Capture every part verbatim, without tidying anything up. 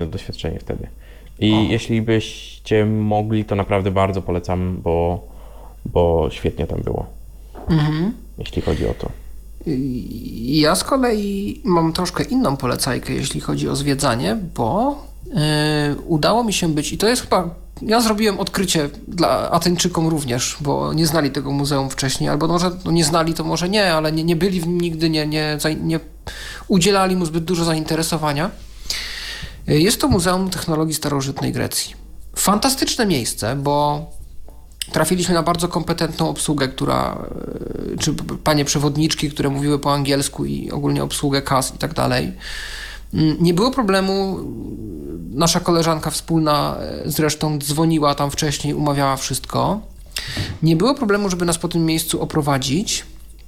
doświadczenie wtedy. I O. jeśli byście mogli, to naprawdę bardzo polecam, bo, bo świetnie tam było, Mhm. jeśli chodzi o to. Ja z kolei mam troszkę inną polecajkę, jeśli chodzi o zwiedzanie, bo yy, udało mi się być, i to jest chyba, ja zrobiłem odkrycie dla Ateńczykom również, bo nie znali tego muzeum wcześniej, albo może no nie znali, to może nie, ale nie, nie byli w nim nigdy, nie, nie, nie udzielali mu zbyt dużo zainteresowania. Jest to Muzeum Technologii Starożytnej Grecji. Fantastyczne miejsce, bo trafiliśmy na bardzo kompetentną obsługę, która, czy panie przewodniczki, które mówiły po angielsku i ogólnie obsługę kas i tak dalej. Nie było problemu. Nasza koleżanka wspólna zresztą dzwoniła tam wcześniej, umawiała wszystko. Nie było problemu, żeby nas po tym miejscu oprowadzić.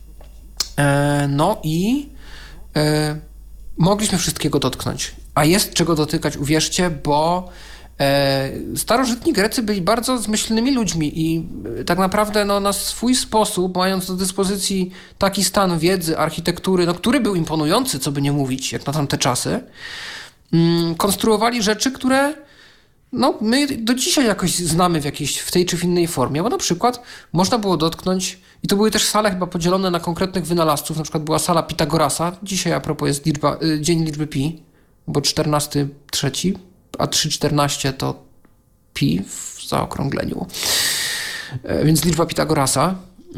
No i mogliśmy wszystkiego dotknąć. A jest czego dotykać, uwierzcie, bo starożytni Grecy byli bardzo zmyślnymi ludźmi i tak naprawdę no, na swój sposób, mając do dyspozycji taki stan wiedzy, architektury, no, który był imponujący, co by nie mówić, jak na tamte czasy, konstruowali rzeczy, które no, my do dzisiaj jakoś znamy w jakiejś, w tej czy w innej formie, bo na przykład można było dotknąć, i to były też sale chyba podzielone na konkretnych wynalazców, na przykład była sala Pitagorasa, dzisiaj a propos jest liczba, dzień liczby pi, bo czternasty trzeci, a trzy czternaście to pi w zaokrągleniu. Więc liczba Pitagorasa.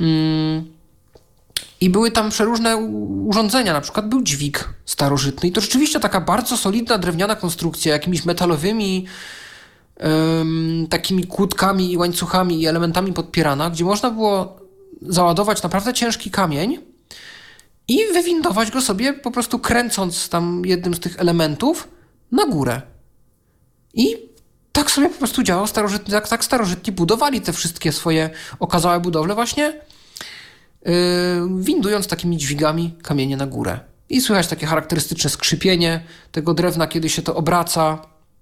I były tam przeróżne urządzenia, na przykład był dźwig starożytny i to rzeczywiście taka bardzo solidna drewniana konstrukcja, jakimiś metalowymi um, takimi kłódkami i łańcuchami i elementami podpierana, gdzie można było załadować naprawdę ciężki kamień i wywindować go sobie po prostu kręcąc tam jednym z tych elementów na górę. I tak sobie po prostu działał starożytny, tak, tak starożytni budowali te wszystkie swoje okazałe budowle właśnie yy, windując takimi dźwigami kamienie na górę. I słychać takie charakterystyczne skrzypienie tego drewna, kiedy się to obraca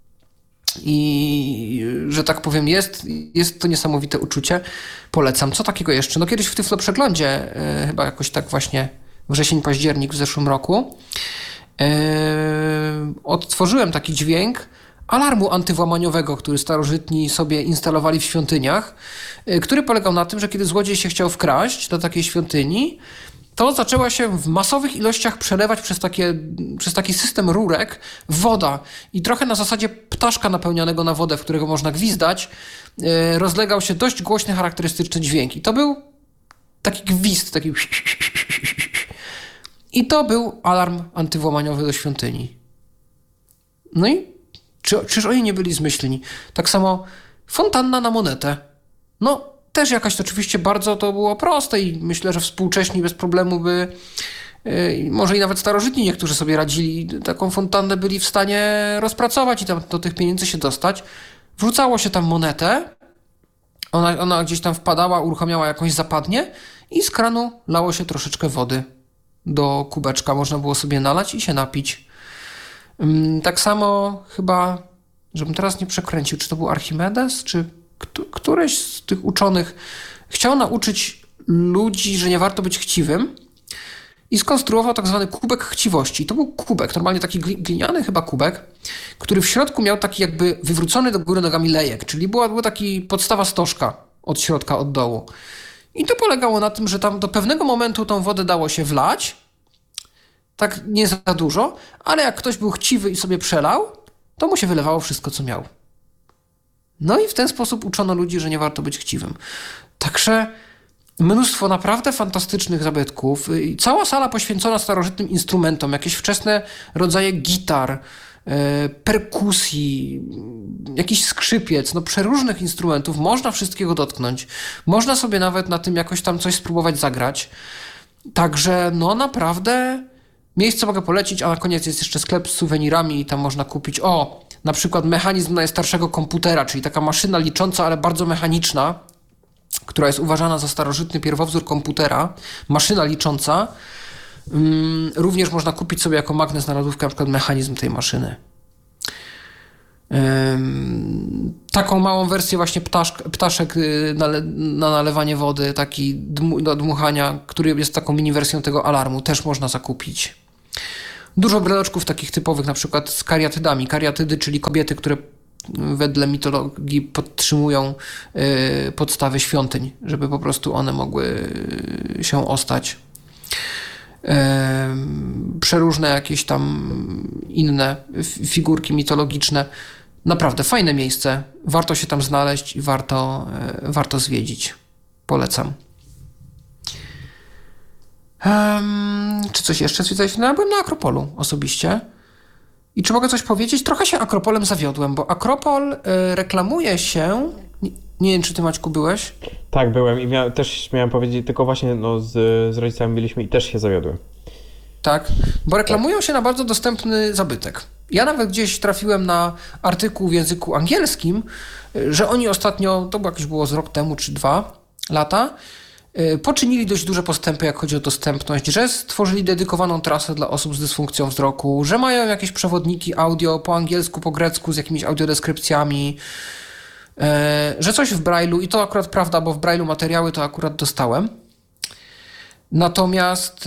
i że tak powiem jest, jest to niesamowite uczucie. Polecam. Co takiego jeszcze? No kiedyś w Tyflo Przeglądzie, yy, chyba jakoś tak właśnie wrzesień, październik w zeszłym roku yy, odtworzyłem taki dźwięk alarmu antywłamaniowego, który starożytni sobie instalowali w świątyniach, który polegał na tym, że kiedy złodziej się chciał wkraść do takiej świątyni, to zaczęła się w masowych ilościach przelewać przez, takie, przez taki system rurek woda i trochę na zasadzie ptaszka napełnionego na wodę, w którego można gwizdać, rozlegał się dość głośny, charakterystyczny dźwięk. I to był taki gwizd, taki i to był alarm antywłamaniowy do świątyni. No i Czy, czyż oni nie byli zmyślni? Tak samo fontanna na monetę. No, też jakaś oczywiście bardzo to było proste i myślę, że współcześni bez problemu by, yy, może i nawet starożytni niektórzy sobie radzili, taką fontannę byli w stanie rozpracować i tam do tych pieniędzy się dostać. Wrzucało się tam monetę, ona, ona gdzieś tam wpadała, uruchamiała jakąś zapadnię i z kranu lało się troszeczkę wody do kubeczka. Można było sobie nalać i się napić. Tak samo chyba, żebym teraz nie przekręcił, czy to był Archimedes, czy któryś z tych uczonych chciał nauczyć ludzi, że nie warto być chciwym i skonstruował tak zwany kubek chciwości. To był kubek, normalnie taki gliniany chyba kubek, który w środku miał taki jakby wywrócony do góry nogami lejek, czyli była, była taki podstawa stożka od środka, od dołu. I to polegało na tym, że tam do pewnego momentu tą wodę dało się wlać, tak nie za dużo, ale jak ktoś był chciwy i sobie przelał, to mu się wylewało wszystko, co miał. No i w ten sposób uczono ludzi, że nie warto być chciwym. Także mnóstwo naprawdę fantastycznych zabytków. I cała sala poświęcona starożytnym instrumentom, jakieś wczesne rodzaje gitar, e, perkusji, jakiś skrzypiec, no przeróżnych instrumentów. Można wszystkiego dotknąć. Można sobie nawet na tym jakoś tam coś spróbować zagrać. Także no naprawdę miejsce mogę polecić, a na koniec jest jeszcze sklep z suwenirami i tam można kupić, o, na przykład mechanizm najstarszego komputera, czyli taka maszyna licząca, ale bardzo mechaniczna, która jest uważana za starożytny pierwowzór komputera, maszyna licząca. Um, również można kupić sobie jako magnes na lodówkę na przykład mechanizm tej maszyny. Um, taką małą wersję właśnie ptaszk, ptaszek na, na nalewanie wody, taki dmu, do dmuchania, który jest taką mini wersją tego alarmu, też można zakupić. Dużo breloczków takich typowych, na przykład z kariatydami. Kariatydy, czyli kobiety, które wedle mitologii podtrzymują y, podstawy świątyń, żeby po prostu one mogły się ostać. Y, przeróżne jakieś tam inne figurki mitologiczne. Naprawdę fajne miejsce. Warto się tam znaleźć i warto, y, warto zwiedzić. Polecam. Um, czy coś jeszcze zwiedzać? No, ja byłem na Akropolu osobiście. I czy mogę coś powiedzieć? Trochę się Akropolem zawiodłem, bo Akropol y, reklamuje się... Nie, nie wiem, czy ty, Maćku, byłeś? Tak, byłem i mia- też miałem powiedzieć, tylko właśnie no, z, z rodzicami byliśmy i też się zawiodłem. Tak, bo reklamują się na bardzo dostępny zabytek. Ja nawet gdzieś trafiłem na artykuł w języku angielskim, y, że oni ostatnio, to jakieś było z rok temu czy dwa lata, poczynili dość duże postępy, jak chodzi o dostępność, że stworzyli dedykowaną trasę dla osób z dysfunkcją wzroku, że mają jakieś przewodniki audio po angielsku, po grecku z jakimiś audiodeskrypcjami, że coś w Braille'u, i to akurat prawda, bo w Braille'u materiały to akurat dostałem. Natomiast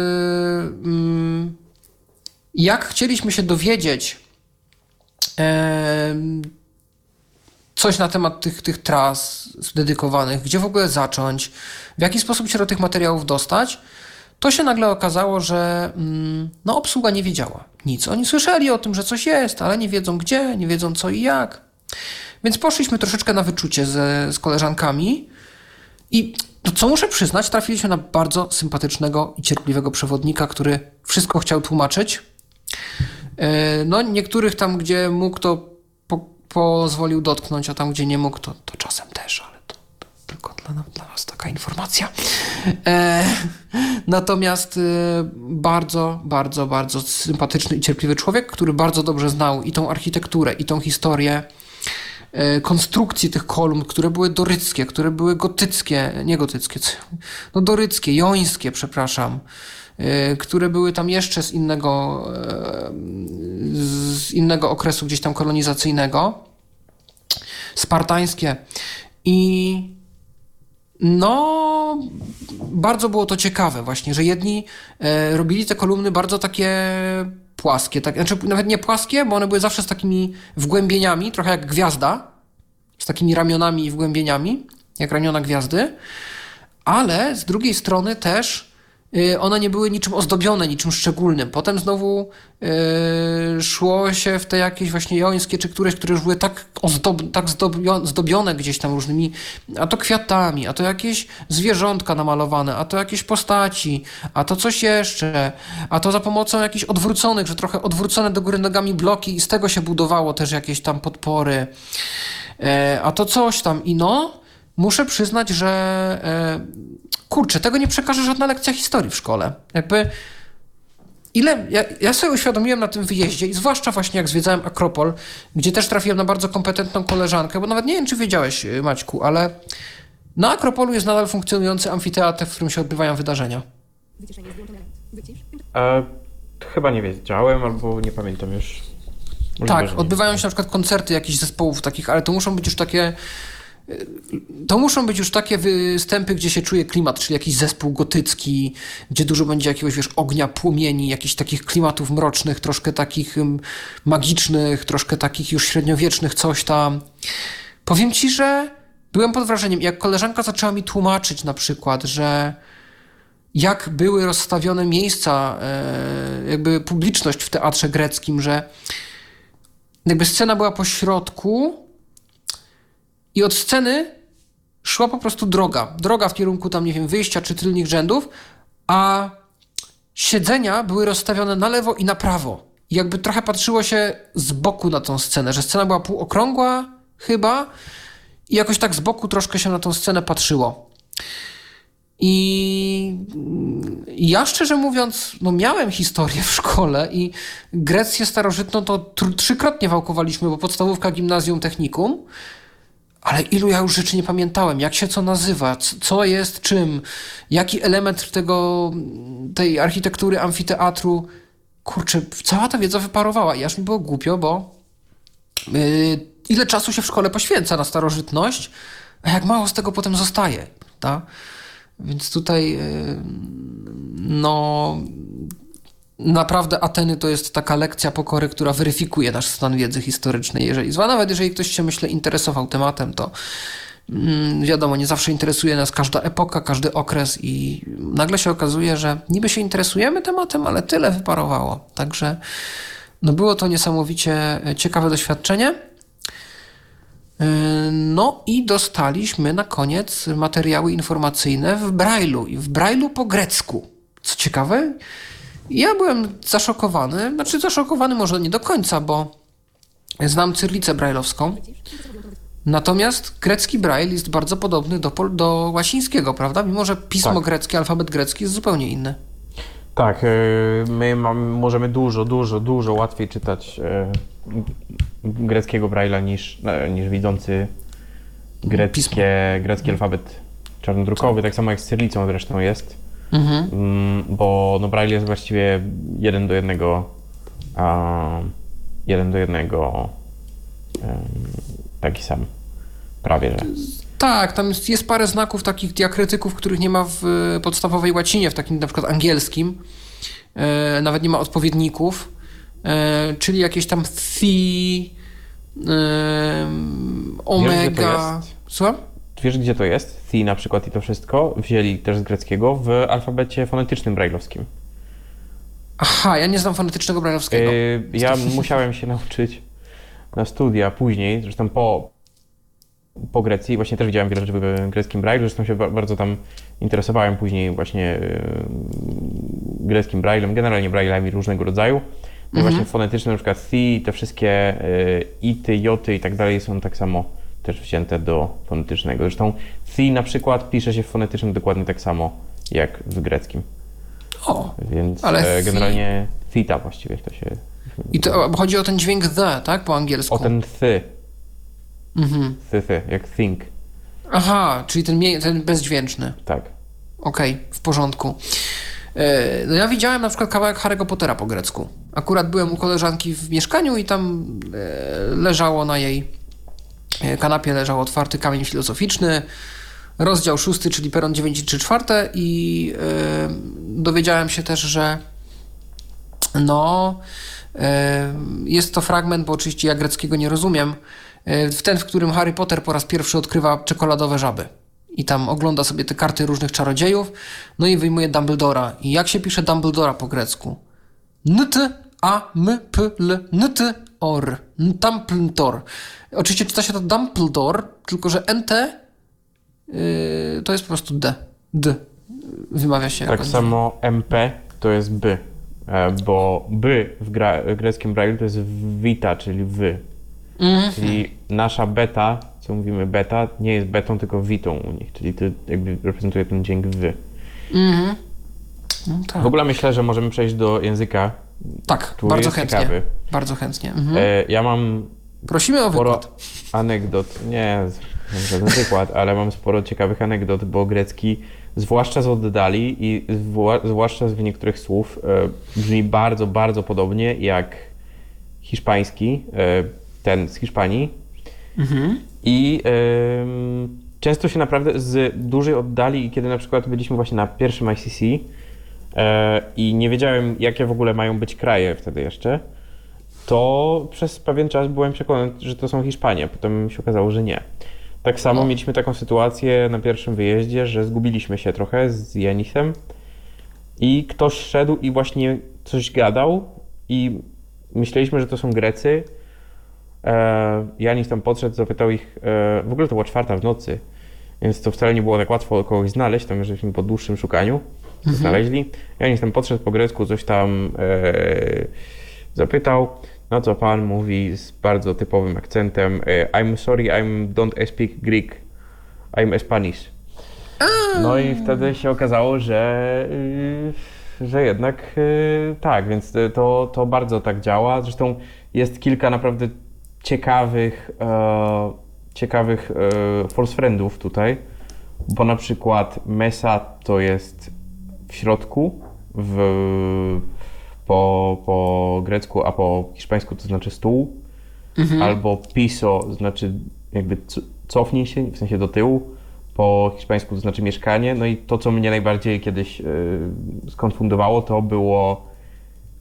jak chcieliśmy się dowiedzieć coś na temat tych, tych tras dedykowanych, gdzie w ogóle zacząć, w jaki sposób się do tych materiałów dostać, to się nagle okazało, że mm, no, obsługa nie wiedziała nic. Oni słyszeli o tym, że coś jest, ale nie wiedzą gdzie, nie wiedzą co i jak. Więc poszliśmy troszeczkę na wyczucie z, z koleżankami i to, co muszę przyznać, trafiliśmy na bardzo sympatycznego i cierpliwego przewodnika, który wszystko chciał tłumaczyć. No, niektórych tam, gdzie mógł, to pozwolił dotknąć, a tam, gdzie nie mógł, to, to czasem też, ale to, to tylko dla, dla nas taka informacja. E, natomiast e, bardzo, bardzo, bardzo sympatyczny i cierpliwy człowiek, który bardzo dobrze znał i tą architekturę, i tą historię e, konstrukcji tych kolumn, które były doryckie, które były gotyckie, nie gotyckie, no doryckie, jońskie, przepraszam, e, które były tam jeszcze z innego e, z innego okresu gdzieś tam kolonizacyjnego, spartańskie. I no bardzo było to ciekawe właśnie, że jedni e, robili te kolumny bardzo takie płaskie, tak, znaczy nawet nie płaskie, bo one były zawsze z takimi wgłębieniami, trochę jak gwiazda, z takimi ramionami i wgłębieniami, jak ramiona gwiazdy, ale z drugiej strony też one nie były niczym ozdobione, niczym szczególnym. Potem znowu yy, szło się w te jakieś właśnie jońskie, czy któreś, które już były tak, ozdob, tak zdobio, zdobione gdzieś tam różnymi, a to kwiatami, a to jakieś zwierzątka namalowane, a to jakieś postaci, a to coś jeszcze, a to za pomocą jakichś odwróconych, że trochę odwrócone do góry nogami bloki i z tego się budowało też jakieś tam podpory, yy, a to coś tam. I no, muszę przyznać, że yy, kurczę, tego nie przekaże żadna lekcja historii w szkole. Jakby ile... Ja, ja sobie uświadomiłem na tym wyjeździe i zwłaszcza właśnie jak zwiedzałem Akropol, gdzie też trafiłem na bardzo kompetentną koleżankę, bo nawet nie wiem, czy wiedziałeś, Maćku, ale na Akropolu jest nadal funkcjonujący amfiteatr, w którym się odbywają wydarzenia. E, chyba nie wiedziałem, albo nie pamiętam już. Możliwe, tak, że odbywają nie. się na przykład koncerty jakichś zespołów takich, ale to muszą być już takie... To muszą być już takie występy, gdzie się czuje klimat, czyli jakiś zespół gotycki, gdzie dużo będzie jakiegoś, wiesz, ognia, płomieni, jakichś takich klimatów mrocznych, troszkę takich magicznych, troszkę takich już średniowiecznych, coś tam. Powiem ci, że byłem pod wrażeniem. Jak koleżanka zaczęła mi tłumaczyć na przykład, że jak były rozstawione miejsca, jakby publiczność w teatrze greckim, że jakby scena była po środku, i od sceny szła po prostu droga. Droga w kierunku tam, nie wiem, wyjścia czy tylnych rzędów, a siedzenia były rozstawione na lewo i na prawo. I jakby trochę patrzyło się z boku na tą scenę, że scena była półokrągła chyba i jakoś tak z boku troszkę się na tą scenę patrzyło. I ja szczerze mówiąc, no miałem historię w szkole i Grecję starożytną to tr- trzykrotnie wałkowaliśmy, bo podstawówka, gimnazjum, technikum. Ale ilu ja już rzeczy nie pamiętałem, jak się co nazywa, co jest czym, jaki element tego, tej architektury amfiteatru. Kurczę, cała ta wiedza wyparowała i aż mi było głupio, bo yy, ile czasu się w szkole poświęca na starożytność, a jak mało z tego potem zostaje, prawda? Więc tutaj yy, no naprawdę Ateny to jest taka lekcja pokory, która weryfikuje nasz stan wiedzy historycznej, jeżeli zła. Nawet jeżeli ktoś się, myślę, interesował tematem, to mm, wiadomo, nie zawsze interesuje nas każda epoka, każdy okres i nagle się okazuje, że niby się interesujemy tematem, ale tyle wyparowało. Także no było to niesamowicie ciekawe doświadczenie. No i dostaliśmy na koniec materiały informacyjne w Braille'u i w Braille'u po grecku. Co ciekawe, ja byłem zaszokowany, znaczy zaszokowany może nie do końca, bo znam cyrlicę brajlowską, natomiast grecki Braille jest bardzo podobny do, pol- do łacińskiego, prawda? Mimo że pismo Tak. greckie, alfabet grecki jest zupełnie inny. Tak, y, my mamy, możemy dużo, dużo, dużo łatwiej czytać y, greckiego Braille'a niż, e, niż widzący greckie, grecki alfabet czarnodrukowy, tak samo jak z cyrylicą zresztą jest, Mhm. mm, bo no, Braille jest właściwie jeden do jednego, a, jeden do jednego em, taki sam, prawie że. Tak, tam jest, jest parę znaków takich diakrytyków, których nie ma w e, podstawowej łacinie, w takim na przykład angielskim. E, nawet nie ma odpowiedników, e, czyli jakieś tam thi, e, omega. jest? Słucham? Wiesz, gdzie to jest? Thi na przykład i to wszystko wzięli też z greckiego w alfabecie fonetycznym brajlowskim. Aha, ja nie znam fonetycznego brajlowskiego. Yy, ja musiałem się nauczyć na studia później, zresztą po, po Grecji, właśnie też widziałem wiele rzeczy w greckim Braille'u, zresztą się ba- bardzo tam interesowałem później właśnie yy, greckim Braille'em, generalnie Braille'ami różnego rodzaju. No Mhm. właśnie fonetyczne, na przykład thi, te wszystkie yy, ity, joty i tak dalej są tak samo też wzięte do fonetycznego. Zresztą thi na przykład pisze się w fonetycznym dokładnie tak samo jak w greckim. O, Więc ale e, thi- generalnie theta właściwie to się... i to bo chodzi o ten dźwięk the, tak? Po angielsku. O ten thy, Mhm. thy, thy, jak think, Aha, czyli ten, mie- ten bezdźwięczny. tak. Okej, w porządku. E, No ja widziałem na przykład kawałek Harry'ego Pottera po grecku. Akurat byłem u koleżanki w mieszkaniu i tam e, leżało na jej e, kanapie leżał otwarty kamień filozoficzny, rozdział szósty, czyli peron dziewięć i trzy czwarte i e, dowiedziałem się też, że no e, jest to fragment, bo oczywiście ja greckiego nie rozumiem, e, w ten, w którym Harry Potter po raz pierwszy odkrywa czekoladowe żaby. I tam ogląda sobie te karty różnych czarodziejów, no i wyjmuje Dumbledora. I jak się pisze Dumbledora po grecku? Nt, a, m, p, l, nt, or. Dumbledore. Oczywiście czyta się to Dumbledore, tylko że nt yy, to jest po prostu d. D. Wymawia się Tak jako samo M P to jest by, e, bo by w, gra, w greckim Braille'u to jest vita, czyli wy. Mhm. Czyli nasza beta, co mówimy beta, nie jest betą, tylko witą u nich, czyli to jakby reprezentuje ten dźwięk wy. Mhm. No tak, W ogóle myślę, że możemy przejść do języka, tak który bardzo jest chętnie. ciekawy. Bardzo chętnie. Mhm. E, ja mam Prosimy o sporo wykład. anegdot, nie mam żaden wykład, ale mam sporo ciekawych anegdot, bo grecki, zwłaszcza z oddali i zwła- zwłaszcza z niektórych słów, e, brzmi bardzo, bardzo podobnie jak hiszpański, e, ten z Hiszpanii. Mhm. I em, często się naprawdę z dużej oddali, i kiedy na przykład byliśmy właśnie na pierwszym I C C e, i nie wiedziałem, jakie w ogóle mają być kraje wtedy jeszcze, to przez pewien czas byłem przekonany, że to są Hiszpanie. Potem się okazało, że nie. Tak samo No. mieliśmy taką sytuację na pierwszym wyjeździe, że zgubiliśmy się trochę z Janisem i ktoś szedł i właśnie coś gadał i myśleliśmy, że to są Grecy. E, Janis tam podszedł, zapytał ich, e, w ogóle to była czwarta w nocy, więc to wcale nie było tak łatwo kogoś znaleźć, tam żeśmy po dłuższym szukaniu Mhm. znaleźli. Janis tam podszedł po grecku, coś tam e, zapytał, na co pan mówi z bardzo typowym akcentem e, I'm sorry, I'm don't speak Greek, I'm Spanish. No i wtedy się okazało, że, y, że jednak y, tak, więc to, to bardzo tak działa. Zresztą jest kilka naprawdę ciekawych, e, ciekawych e, false friendów tutaj, bo na przykład mesa to jest w środku, w, po, po grecku, a po hiszpańsku to znaczy stół, Mhm. albo piso znaczy jakby co- cofnij się, w sensie do tyłu, po hiszpańsku to znaczy mieszkanie. No i to, co mnie najbardziej kiedyś y, skonfundowało, to było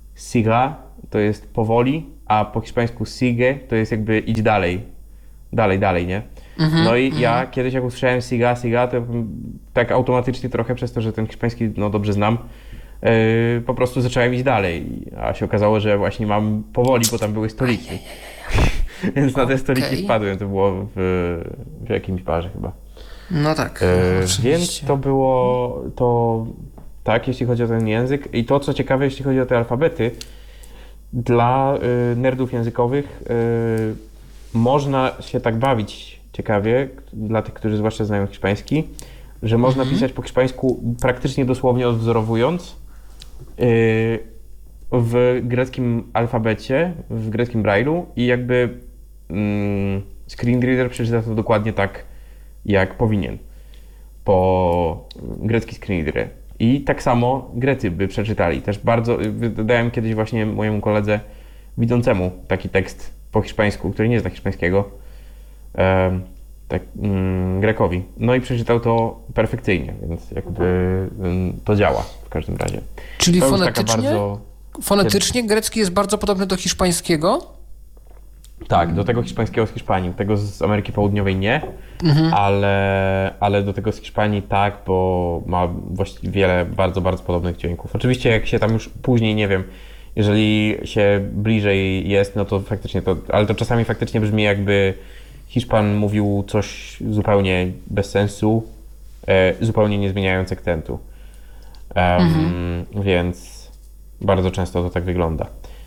siga to jest powoli, a po hiszpańsku sigue to jest jakby idź dalej. Dalej, dalej, nie? Mhm, No i mhm. ja kiedyś jak usłyszałem siga, siga, to tak automatycznie trochę przez to, że ten hiszpański no dobrze znam, yy, po prostu zacząłem iść dalej. A się okazało, że właśnie mam powoli, bo tam były stoliki. Więc na te stoliki Okej. wpadłem, to było w, w jakimś barze chyba. No tak, E, oczywiście. więc to było to tak, jeśli chodzi o ten język. I to, co ciekawe, jeśli chodzi o te alfabety, dla y, nerdów językowych y, można się tak bawić ciekawie, dla tych, którzy zwłaszcza znają hiszpański, że można Mhm. pisać po hiszpańsku praktycznie dosłownie odwzorowując y, w greckim alfabecie, w greckim brailu i jakby mm, screenreader przeczyta to dokładnie tak, jak powinien po grecki screenreader. I tak samo Grecy by przeczytali. Też bardzo, dałem kiedyś właśnie mojemu koledze widzącemu taki tekst po hiszpańsku, który nie zna hiszpańskiego, em, tak, mm, Grekowi. No i przeczytał to perfekcyjnie, więc jakby mm, to działa w każdym razie. Czyli To już taka fonetycznie, bardzo... fonetycznie grecki jest bardzo podobny do hiszpańskiego? Tak, do tego hiszpańskiego z Hiszpanii, tego z Ameryki Południowej nie, ale, ale do tego z Hiszpanii tak, bo ma właściwie wiele bardzo, bardzo podobnych dźwięków. Oczywiście jak się tam już później, nie wiem, jeżeli się bliżej jest, no to faktycznie to, ale to czasami faktycznie brzmi jakby Hiszpan mówił coś zupełnie bez sensu, e, zupełnie nie zmieniając akcentu. Em, Więc bardzo często to tak wygląda.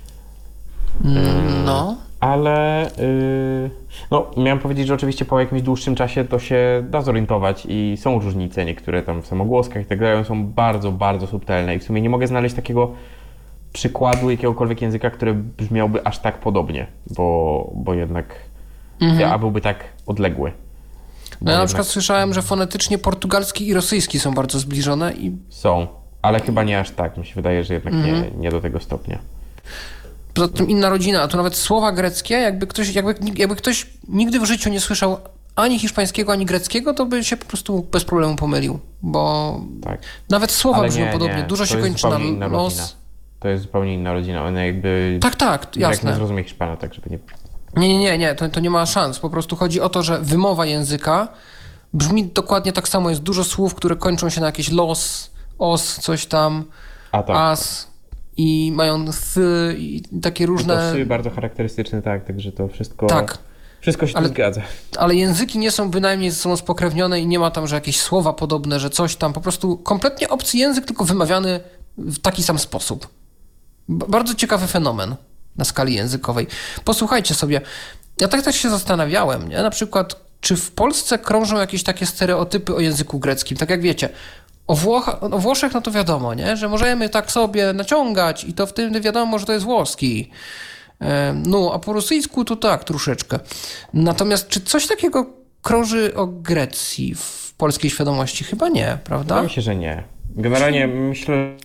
No. Ale yy, no, miałem powiedzieć, że oczywiście po jakimś dłuższym czasie to się da zorientować i są różnice, niektóre tam w samogłoskach i tak dalej, są bardzo, bardzo subtelne i w sumie nie mogę znaleźć takiego przykładu jakiegokolwiek języka, który brzmiałby aż tak podobnie, bo, bo jednak a byłby tak odległy. Bo No ja na jednak przykład słyszałem, że fonetycznie portugalski i rosyjski są bardzo zbliżone i są, ale chyba nie aż tak, mi się wydaje, że jednak nie, nie do tego stopnia. poza tym inna rodzina, a tu nawet słowa greckie, jakby ktoś, jakby, jakby ktoś nigdy w życiu nie słyszał ani hiszpańskiego, ani greckiego, to by się po prostu bez problemu pomylił, bo Tak. nawet słowa Ale brzmią nie, podobnie, nie, dużo to się jest kończy na zupełnie inna rodzina. los. To jest zupełnie inna rodzina, one jakby... Tak, tak, Grek nie jasne. zrozumie Hiszpana, tak żeby nie... Nie, nie, nie, nie to, to nie ma szans. Po prostu chodzi o to, że wymowa języka brzmi dokładnie tak samo. Jest dużo słów, które kończą się na jakieś los, os, coś tam, A tak. as i mają th i takie różne... To sy bardzo charakterystyczne, tak, także to wszystko... Tak. Wszystko się Ale- tu zgadza. Ale języki nie są bynajmniej ze sobą spokrewnione i nie ma tam, że jakieś słowa podobne, że coś tam. Po prostu kompletnie obcy język, tylko wymawiany w taki sam sposób. B- bardzo ciekawy fenomen na skali językowej. Posłuchajcie sobie, ja tak też się zastanawiałem, nie? Na przykład, czy w Polsce krążą jakieś takie stereotypy o języku greckim? Tak jak wiecie, o, Włoch- o Włoszech no to wiadomo, nie? Że możemy tak sobie naciągać i to wtedy wiadomo, że to jest włoski. E, No, a po rosyjsku to tak, troszeczkę. Natomiast czy coś takiego krąży o Grecji w polskiej świadomości? Chyba nie, prawda? Wydaje mi się, że nie. Generalnie myślę,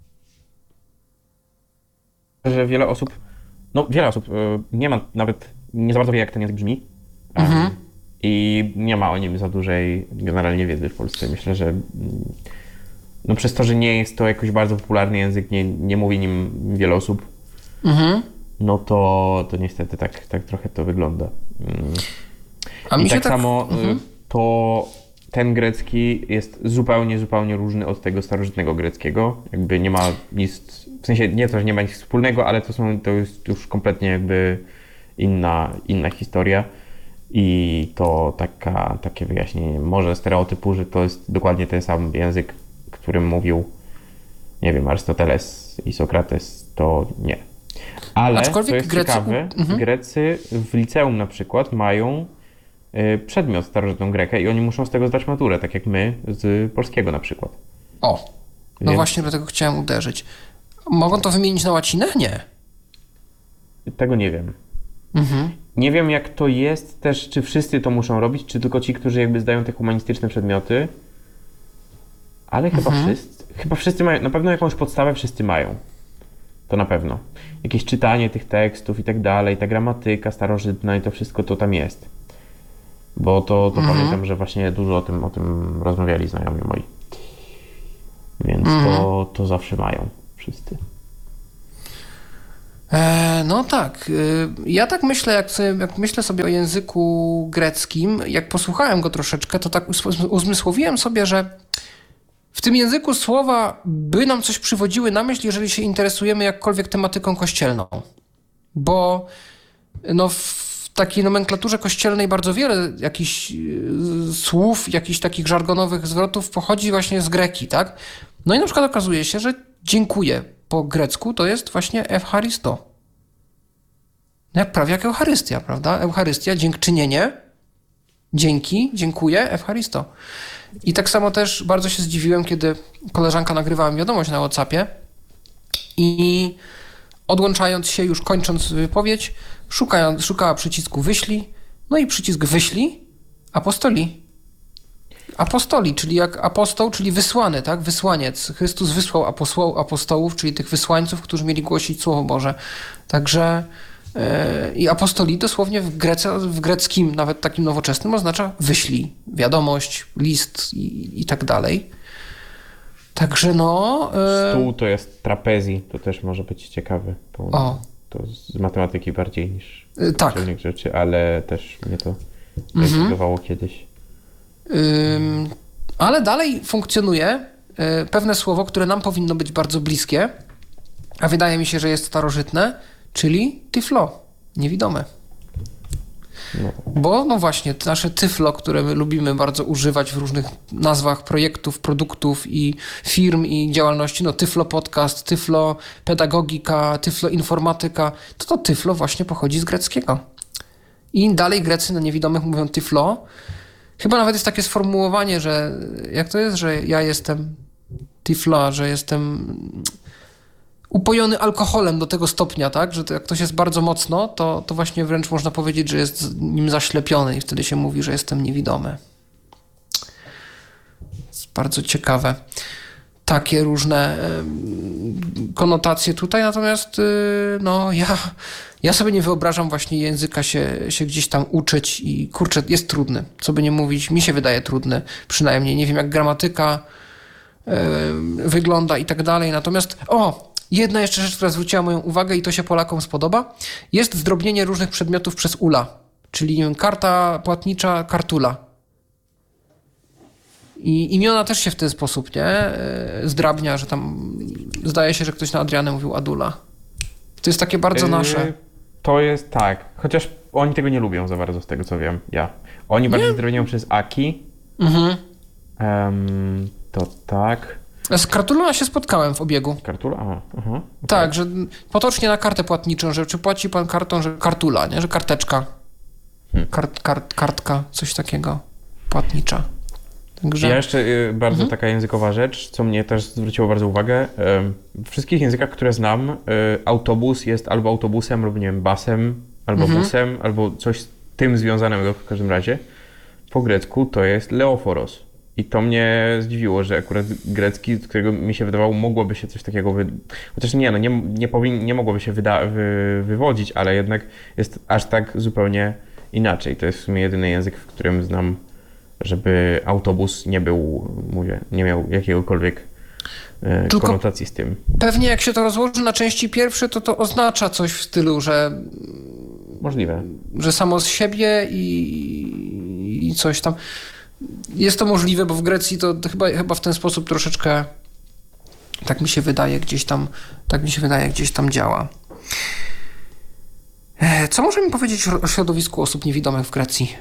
że wiele osób, no wiele osób y, nie ma nawet, nie za bardzo wie, jak ten język brzmi. Um, I nie ma o nim za dużej generalnie wiedzy w Polsce. Myślę, że mm, no przez to, że nie jest to jakoś bardzo popularny język, nie, nie mówi nim wiele osób, Mhm. no to, to niestety tak, tak trochę to wygląda. Mm. A mi I się tak tak... samo y, to ten grecki jest zupełnie, zupełnie różny od tego starożytnego greckiego. Jakby nie ma nic, w sensie nie to, że nie ma nic wspólnego, ale to, są, to jest już kompletnie jakby inna, inna historia. I to taka, takie wyjaśnienie, może stereotypu, że to jest dokładnie ten sam język, którym mówił, nie wiem, Arystoteles i Sokrates, to nie. Ale Aczkolwiek co jest Grecy- ciekawe, Mhm. Grecy w liceum na przykład mają y, przedmiot starożytną Grekę i oni muszą z tego zdać maturę, tak jak my z polskiego na przykład. O, no Więc- właśnie dlatego chciałem uderzyć. Mogą to wymienić na łacinę? Nie. Tego nie wiem. Mhm. Nie wiem, jak to jest też, czy wszyscy to muszą robić, czy tylko ci, którzy jakby zdają te humanistyczne przedmioty. Ale chyba wszyscy, chyba wszyscy mają, na pewno jakąś podstawę wszyscy mają. To na pewno. Jakieś czytanie tych tekstów i tak dalej, ta gramatyka starożytna i to wszystko to tam jest. Bo to, to pamiętam, że właśnie dużo o tym, o tym rozmawiali znajomi moi. Więc to, to zawsze mają wszyscy. E, no tak. E, ja tak myślę, jak, sobie, jak myślę sobie o języku greckim, jak posłuchałem go troszeczkę, to tak uz- uzmysłowiłem sobie, że w tym języku słowa by nam coś przywodziły na myśl, jeżeli się interesujemy jakkolwiek tematyką kościelną. Bo no, w takiej nomenklaturze kościelnej bardzo wiele jakichś y, słów, jakichś takich żargonowych zwrotów pochodzi właśnie z greki, tak? No i na przykład okazuje się, że dziękuję po grecku to jest właśnie Eucharisto. Jak prawie jak Eucharystia, prawda? Eucharystia, dziękczynienie, dzięki, dziękuję, Eucharisto. I tak samo też bardzo się zdziwiłem, kiedy koleżanka nagrywała mi wiadomość na WhatsAppie i odłączając się, już kończąc wypowiedź, szukając, szukała przycisku wyślij, no i przycisk wyślij, apostoli. Apostoli, czyli jak apostoł, czyli wysłany, tak? Wysłaniec. Chrystus wysłał apostoł, apostołów, czyli tych wysłańców, którzy mieli głosić Słowo Boże. Także yy, i apostoli dosłownie w, Grece, w greckim, nawet takim nowoczesnym, oznacza wyślij, wiadomość, list i, i tak dalej. Także no... Yy... Stół to jest trapezji, to też może być ciekawe. Bo O. To z matematyki bardziej niż Yy, tak. innych rzeczy, ale też mnie to Mhm. interesowało kiedyś. Ym, ale dalej funkcjonuje y, pewne słowo, które nam powinno być bardzo bliskie, a wydaje mi się, że jest starożytne, czyli tyflo, niewidome. No. Bo no właśnie, to nasze tyflo, które my lubimy bardzo używać w różnych nazwach projektów, produktów i firm i działalności, no tyflo podcast, tyflo pedagogika, tyflo informatyka, to to tyflo właśnie pochodzi z greckiego. I dalej Grecy na niewidomych mówią tyflo. Chyba nawet jest takie sformułowanie, że jak to jest, że ja jestem tyfla, że jestem upojony alkoholem do tego stopnia, tak, że to jak ktoś jest bardzo mocno, to, to właśnie wręcz można powiedzieć, że jest nim zaślepiony i wtedy się mówi, że jestem niewidomy. Jest bardzo ciekawe. Takie różne em, konotacje tutaj, natomiast y, no ja, ja sobie nie wyobrażam właśnie języka się, się gdzieś tam uczyć i kurczę, jest trudny, co by nie mówić, mi się wydaje trudny, przynajmniej, nie wiem jak gramatyka y, wygląda i tak dalej, natomiast o, jedna jeszcze rzecz, która zwróciła moją uwagę i to się Polakom spodoba, jest zdrobnienie różnych przedmiotów przez ula, czyli nie wiem, karta płatnicza, kartula. I imiona też się w ten sposób, nie? E, Zdrabnia, że tam zdaje się, że ktoś na Adrianę mówił Adula. To jest takie bardzo Yy, nasze. To jest tak, chociaż oni tego nie lubią za bardzo, z tego co wiem, ja. Oni bardziej zdrownią przez Aki. Mhm. Um, to tak. A z kartulą się spotkałem w obiegu. Kartula? Aha, aha. Okay. Tak, że potocznie na kartę płatniczą, że czy płaci pan kartą, że kartula, nie? Że karteczka. Hmm. Kart, kart, kartka, coś takiego. Płatnicza. Także... Ja jeszcze y, bardzo Mhm. taka językowa rzecz, co mnie też zwróciło bardzo uwagę. Y, w wszystkich językach, które znam, y, autobus jest albo autobusem, albo nie wiem, basem, albo Mhm. busem, albo coś z tym związanego w każdym razie. Po grecku to jest leoforos. I to mnie zdziwiło, że akurat grecki, z którego mi się wydawało, mogłoby się coś takiego... Wy... Chociaż nie, no nie, nie, powin... nie mogłoby się wyda... wy... wywodzić, ale jednak jest aż tak zupełnie inaczej. To jest w sumie jedyny język, w którym znam, żeby autobus nie był, mówię, nie miał jakiegokolwiek e, Tylko- konotacji z tym. Pewnie jak się to rozłoży na części pierwsze, to to oznacza coś w stylu, że Możliwe. że samo z siebie i, i coś tam. Jest to możliwe, bo w Grecji to chyba, chyba w ten sposób troszeczkę, tak mi się wydaje, gdzieś tam, tak mi się wydaje, gdzieś tam działa. E, Co możemy powiedzieć o środowisku osób niewidomych w Grecji?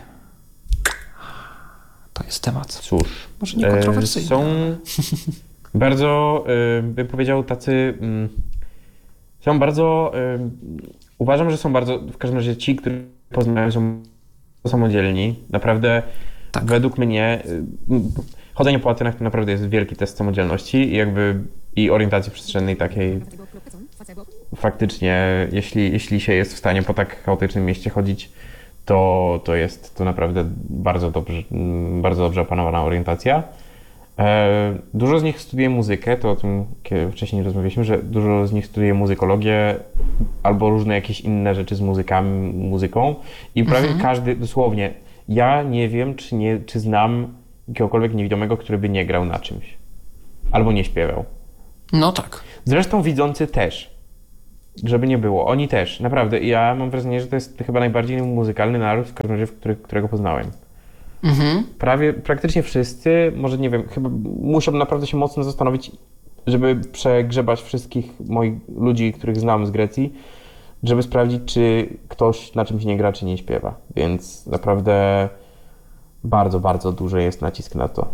To jest temat. Cóż, Może nie kontrowersyjny. e, są bardzo, e, bym powiedział, tacy... Mm, są bardzo... E, uważam, że są bardzo, w każdym razie ci, którzy poznają, są samodzielni. Naprawdę, Tak. według mnie, y, chodzenie po Atenach to naprawdę jest wielki test samodzielności i jakby i orientacji przestrzennej takiej. Faktycznie, jeśli, jeśli się jest w stanie po tak chaotycznym mieście chodzić, to, to jest to naprawdę bardzo dobrze, mm, bardzo dobrze opanowana orientacja. E, Dużo z nich studiuje muzykę, to o tym kiedy wcześniej rozmawialiśmy, że dużo z nich studiuje muzykologię albo różne jakieś inne rzeczy z muzykami, muzyką i prawie Mhm. każdy, dosłownie, ja nie wiem, czy, nie, czy znam jakiegokolwiek niewidomego, który by nie grał na czymś albo nie śpiewał. No tak. Zresztą widzący też. żeby nie było. Oni też, naprawdę. Ja mam wrażenie, że to jest chyba najbardziej muzykalny naród, w każdym razie, w który, którego poznałem. Mhm. Prawie, praktycznie wszyscy, może nie wiem, chyba muszę naprawdę się mocno zastanowić, żeby przegrzebać wszystkich moich ludzi, których znam z Grecji, żeby sprawdzić, czy ktoś na czymś nie gra, czy nie śpiewa. Więc naprawdę bardzo, bardzo duży jest nacisk na to.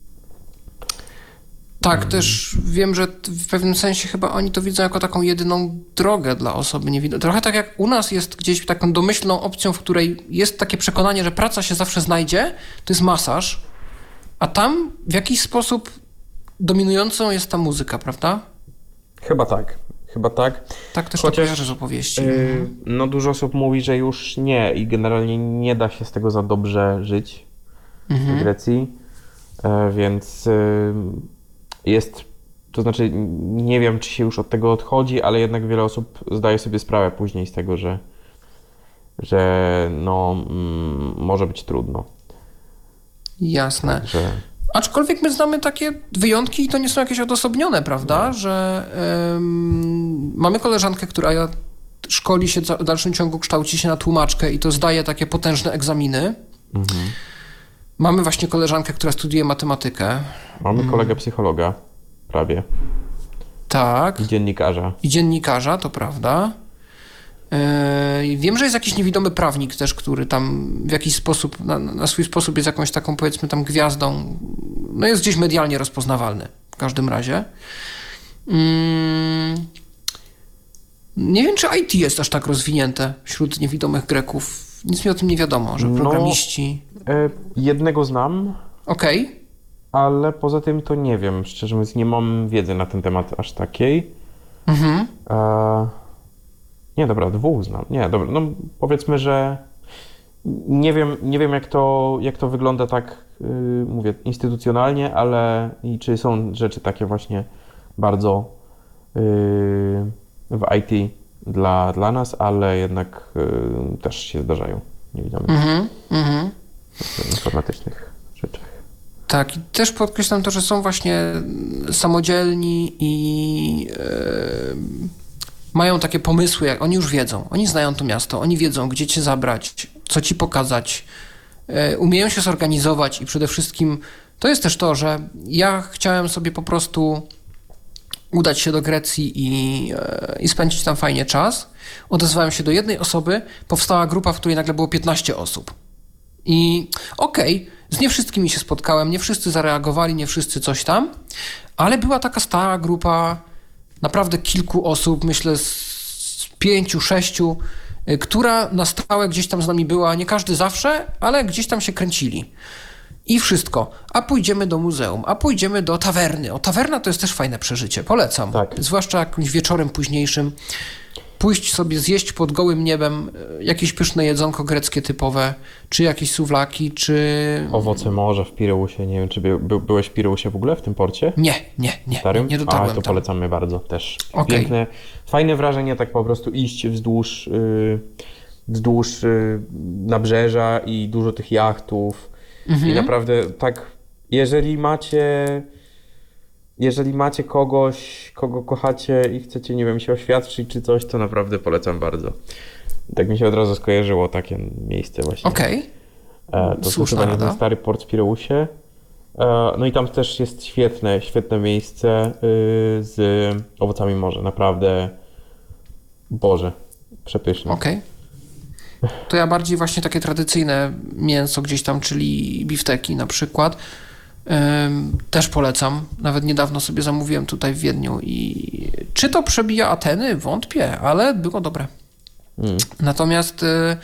Tak, Mhm. też wiem, że w pewnym sensie chyba oni to widzą jako taką jedyną drogę dla osoby niewidomej. Trochę tak jak u nas jest gdzieś taką domyślną opcją, w której jest takie przekonanie, że praca się zawsze znajdzie, to jest masaż, a tam w jakiś sposób dominującą jest ta muzyka, prawda? Chyba tak, chyba tak. Tak też Chociaż, to kojarzę z opowieści. Yy, no dużo osób mówi, że już nie i generalnie nie da się z tego za dobrze żyć Mhm. w Grecji, yy, więc yy, jest, to znaczy nie wiem, czy się już od tego odchodzi, ale jednak wiele osób zdaje sobie sprawę później z tego, że, że no, mm, może być trudno. Jasne. Że... Aczkolwiek my znamy takie wyjątki i to nie są jakieś odosobnione, prawda? Nie. Że ym, mamy koleżankę, która szkoli się w dalszym ciągu, kształci się na tłumaczkę i to zdaje takie potężne egzaminy. Mhm. Mamy właśnie koleżankę, która studiuje matematykę. Mamy kolegę psychologa, prawie, Tak. i dziennikarza. I dziennikarza, to prawda. Yy, wiem, że jest jakiś niewidomy prawnik też, który tam w jakiś sposób, na, na swój sposób jest jakąś taką, powiedzmy, tam gwiazdą. No jest gdzieś medialnie rozpoznawalny w każdym razie. Yy, nie wiem, czy I T jest aż tak rozwinięte wśród niewidomych Greków. Nic mi o tym nie wiadomo, że No, programiści... E, jednego znam, Okej. ale poza tym to nie wiem, szczerze mówiąc, nie mam wiedzy na ten temat aż takiej. Mhm. E, nie, dobra, dwóch znam. Nie, dobra, no powiedzmy, że nie wiem, nie wiem jak to, jak to wygląda tak, yy, mówię, instytucjonalnie, ale i czy są rzeczy takie właśnie bardzo yy, w I T dla, dla nas, ale jednak yy, też się zdarzają niewidomych Mhm. Mhm. w informatycznych rzeczach. Tak, i też podkreślam to, że są właśnie samodzielni i e, mają takie pomysły, jak oni już wiedzą, oni znają to miasto, oni wiedzą, gdzie cię zabrać, co ci pokazać, e, umieją się zorganizować i przede wszystkim to jest też to, że ja chciałem sobie po prostu udać się do Grecji i, e, i spędzić tam fajnie czas. Odezwałem się do jednej osoby, powstała grupa, w której nagle było piętnaście osób. I okej, okay, z nie wszystkimi się spotkałem, nie wszyscy zareagowali, nie wszyscy coś tam, ale była taka stała grupa naprawdę kilku osób, myślę z pięciu, sześciu, która na stałe gdzieś tam z nami była, nie każdy zawsze, ale gdzieś tam się kręcili. I wszystko. A pójdziemy do muzeum, a pójdziemy do tawerny. O, tawerna to jest też fajne przeżycie, polecam. Tak. Zwłaszcza jakimś wieczorem późniejszym. Pójść sobie zjeść pod gołym niebem jakieś pyszne jedzonko greckie typowe, czy jakieś suwlaki, czy... Owoce morza w Pireusie, nie wiem, czy by, by, byłeś w Pireusie w ogóle, w tym porcie? Nie, nie, nie, Starym? nie dotarłem A, to tam. polecamy bardzo też. Okej. Piękne, fajne wrażenie tak po prostu iść wzdłuż, yy, wzdłuż yy, nabrzeża i dużo tych jachtów. Mhm. I naprawdę tak, jeżeli macie, jeżeli macie kogoś, kogo kochacie i chcecie, nie wiem, się oświadczyć czy coś, to naprawdę polecam bardzo. Tak mi się od razu skojarzyło takie miejsce właśnie. Okej. E, To Słuszna chyba nie rada. ten stary port w Pireusie. E, No i tam też jest świetne, świetne miejsce y, z owocami morza. Naprawdę, Boże, przepyszne. Okej. To ja bardziej właśnie takie tradycyjne mięso gdzieś tam, czyli bifteki na przykład. Ym, też polecam. Nawet niedawno sobie zamówiłem tutaj w Wiedniu i czy to przebija Ateny? Wątpię, ale było dobre. Mm. Natomiast y,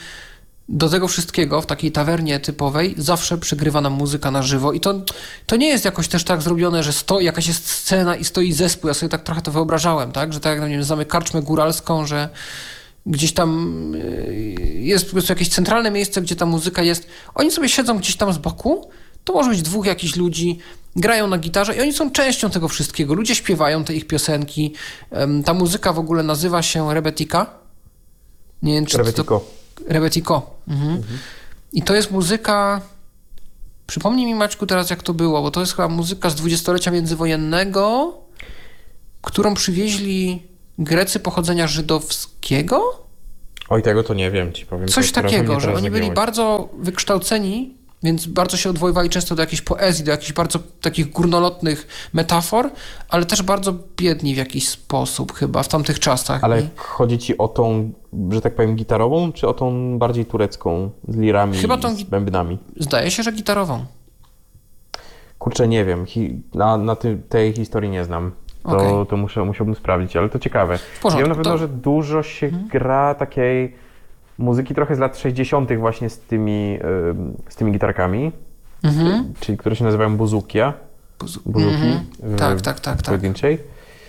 do tego wszystkiego w takiej tawernie typowej zawsze przygrywa nam muzyka na żywo i to, to nie jest jakoś też tak zrobione, że stoi, jakaś jest scena i stoi zespół. Ja sobie tak trochę to wyobrażałem, tak? Że tak jak, nie wiem, znamy karczmę góralską, że gdzieś tam y, jest po prostu jakieś centralne miejsce, gdzie ta muzyka jest. Oni sobie siedzą gdzieś tam z boku, to może być dwóch jakichś ludzi, grają na gitarze i oni są częścią tego wszystkiego. Ludzie śpiewają te ich piosenki. Ym, ta muzyka w ogóle nazywa się Rebetika. Nie wiem, czy Rebetiko. to... Rebetiko. Mhm. Mhm. I to jest muzyka... Przypomnij mi, Maćku, teraz jak to było, bo to jest chyba muzyka z dwudziestolecia międzywojennego, którą przywieźli Grecy pochodzenia żydowskiego? Oj, tego to nie wiem, ci powiem. Coś to teraz takiego, mnie że teraz oni byli zagiąłeś. bardzo wykształceni, więc bardzo się odwoływali często do jakiejś poezji, do jakichś bardzo takich górnolotnych metafor, ale też bardzo biedni w jakiś sposób chyba w tamtych czasach. Ale I chodzi ci o tą, że tak powiem, gitarową, czy o tą bardziej turecką, z lirami Chyba i tą z gi- bębnami? zdaje się, że gitarową. Kurczę, nie wiem. Hi- na na ty- tej historii nie znam. To, Okej. to muszę, musiałbym sprawdzić, ale to ciekawe. porządku, Wiem na pewno, to- że dużo się gra takiej muzyki trochę z lat sześćdziesiątych właśnie z tymi, ym, z tymi gitarkami, Mhm. czyli które się nazywają buzukia. Buzu- Buzuki Mhm. w, Tak, tak, tak, w tak. pojedynczej.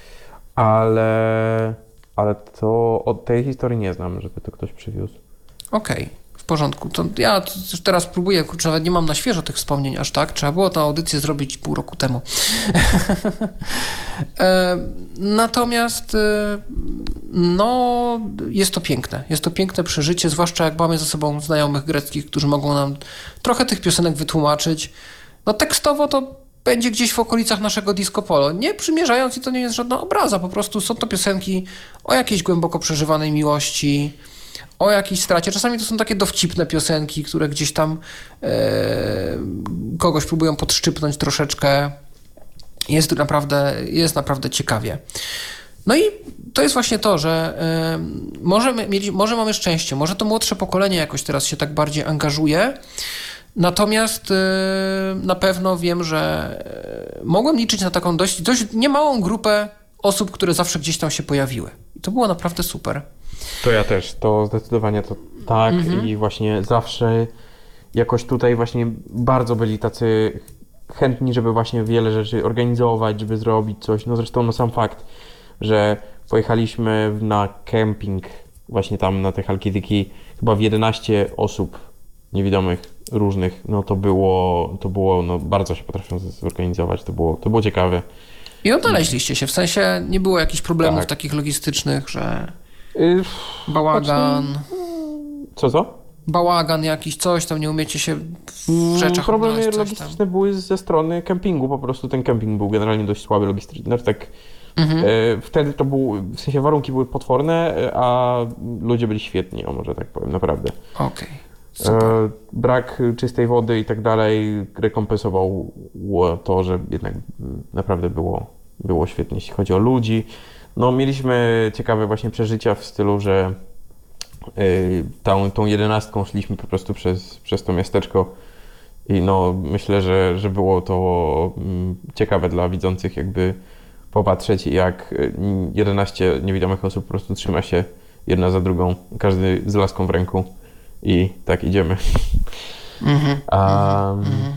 Ale, ale to od tej historii nie znam, żeby to ktoś przywiózł. Okej, w porządku. To ja t- teraz próbuję, kurczę, nawet nie mam na świeżo tych wspomnień aż tak. Trzeba było tę audycję zrobić pół roku temu. E, Natomiast e, no, jest to piękne. Jest to piękne przeżycie, zwłaszcza jak mamy ze sobą znajomych greckich, którzy mogą nam trochę tych piosenek wytłumaczyć. No tekstowo to będzie gdzieś w okolicach naszego disco polo. Nie przymierzając, i to nie jest żadna obraza, po prostu są to piosenki o jakiejś głęboko przeżywanej miłości, o jakiejś stracie. Czasami to są takie dowcipne piosenki, które gdzieś tam e, kogoś próbują podszczypnąć troszeczkę. Jest naprawdę, jest naprawdę ciekawie. No i to jest właśnie to, że e, może, my mieli, może mamy szczęście, może to młodsze pokolenie jakoś teraz się tak bardziej angażuje, natomiast e, na pewno wiem, że e, mogłem liczyć na taką dość, dość niemałą grupę osób, które zawsze gdzieś tam się pojawiły. I to było naprawdę super. To ja też, to zdecydowanie to tak Mhm. i właśnie zawsze jakoś tutaj właśnie bardzo byli tacy chętni, żeby właśnie wiele rzeczy organizować, żeby zrobić coś. No zresztą no sam fakt, że pojechaliśmy na kemping właśnie tam na te Halkidyki chyba w jedenaście osób niewidomych różnych, no to było, to było, no bardzo się potrafią zorganizować, to było, to było ciekawe. I odnaleźliście się, w sensie nie było jakichś problemów Tak. takich logistycznych, że Yy, bałagan, co co? bałagan jakiś, coś tam, nie umiecie się w rzeczach Problemy odnaleźć, coś tam. logistyczne były ze strony kempingu, po prostu ten kemping był generalnie dość słaby logistycznie. Znaczy tak, Mhm. e, wtedy to był, w sensie warunki były potworne, e, a ludzie byli świetni, o może tak powiem, naprawdę. Okej. E, brak czystej wody i tak dalej rekompensował to, że jednak mm, naprawdę było, było świetnie, jeśli chodzi o ludzi. No mieliśmy ciekawe właśnie przeżycia w stylu, że y, tą, tą jedenastką szliśmy po prostu przez, przez to miasteczko i no myślę, że, że było to mm, ciekawe dla widzących jakby popatrzeć, jak y, jedenaście niewidomych osób po prostu trzyma się jedna za drugą, każdy z laską w ręku i tak idziemy. Mhm. A, Mhm.